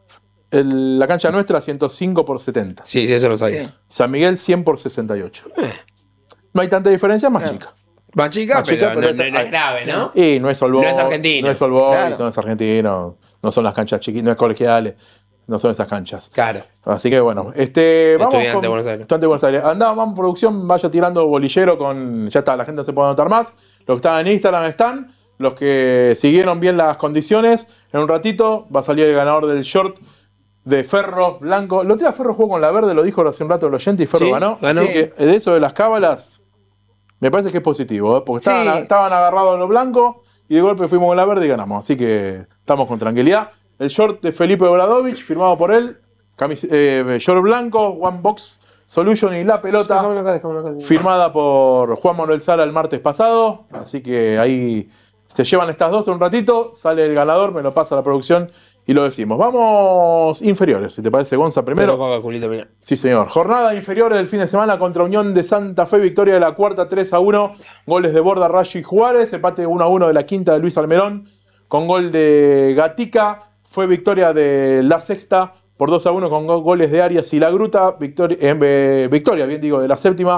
El- la cancha nuestra ciento cinco por setenta. Sí, sí, eso lo sabía. Sí. San Miguel cien por sesenta y ocho. No hay tanta diferencia, más Claro. chica. Más chica, Más chica, pero, pero no, esta- no- no es grave, ¿no? Y no es All Boys, No es argentino. No es All Boys, Claro. no es argentino, no son las canchas chiquitas, no es colegiales, no son esas canchas. Claro. Así que bueno, este, vamos Estudiante con, de Buenos Aires. Estudiante de Buenos Aires. Andá, vamos producción, vaya tirando bolillero con, ya está, la gente no se puede anotar más. Los que estaban en Instagram están, los que siguieron bien las condiciones, en un ratito va a salir el ganador del short de Ferro Blanco. Lo tira Ferro jugó con la verde, lo dijo hace un rato el oyente y Ferro Sí, ganó. ganó. Así que de eso de las cábalas, me parece que es positivo, ¿eh? porque Sí. estaban, estaban agarrados en lo blanco y de golpe fuimos con la verde y ganamos. Así que estamos con tranquilidad. El short de Felipe Obradovich, firmado por él. Camis eh, short blanco, One Box Solution y la pelota, Dejámoslo acá, dejámoslo acá. firmada por Juan Manuel Sala el martes pasado. Así que ahí se llevan estas dos en un ratito. Sale el ganador, me lo pasa la producción y lo decimos. Vamos inferiores, si te parece, Gonza, primero. Pero, Julito, mira. Sí, señor. Jornada inferiores del fin de semana contra Unión de Santa Fe. Victoria de la cuarta, tres a uno. Goles de Borda, Rayo y Juárez. Empate uno a uno de la quinta de Luis Almerón. Con gol de Gatica. Fue victoria de la sexta por dos a uno con go- goles de Arias y La Gruta. Victoria, eh, victoria, bien digo, de la séptima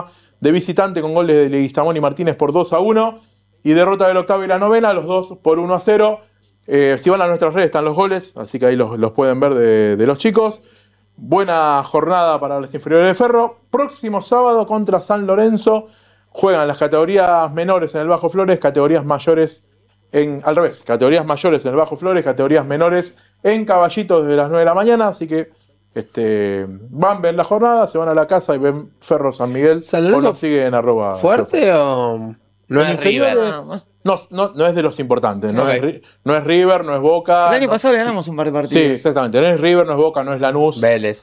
de visitante con goles de Leguizamón y Martínez por dos a uno. Y derrota del octavo y la novena, los dos por uno a cero. Eh, si van a nuestras redes están los goles, así que ahí los, los pueden ver de, de los chicos. Buena jornada para los inferiores de Ferro. Próximo sábado contra San Lorenzo. Juegan las categorías menores en el Bajo Flores, categorías mayores en... Al revés, categorías mayores en el Bajo Flores, categorías menores en Caballito desde las nueve de la mañana. Así que este, van, ven la jornada, se van a la casa y ven Ferro San Miguel. ¿San Lorenzo o nos sigue en arroba... ¿Fuerte o...? No En es inferiores, River. No, no, no es de los importantes. Sí, no, ok. es, Ri- no es River, no es Boca. El año no- pasado le ganamos un par de partidos. Sí, exactamente. No es River, no es Boca, no es Lanús. Vélez.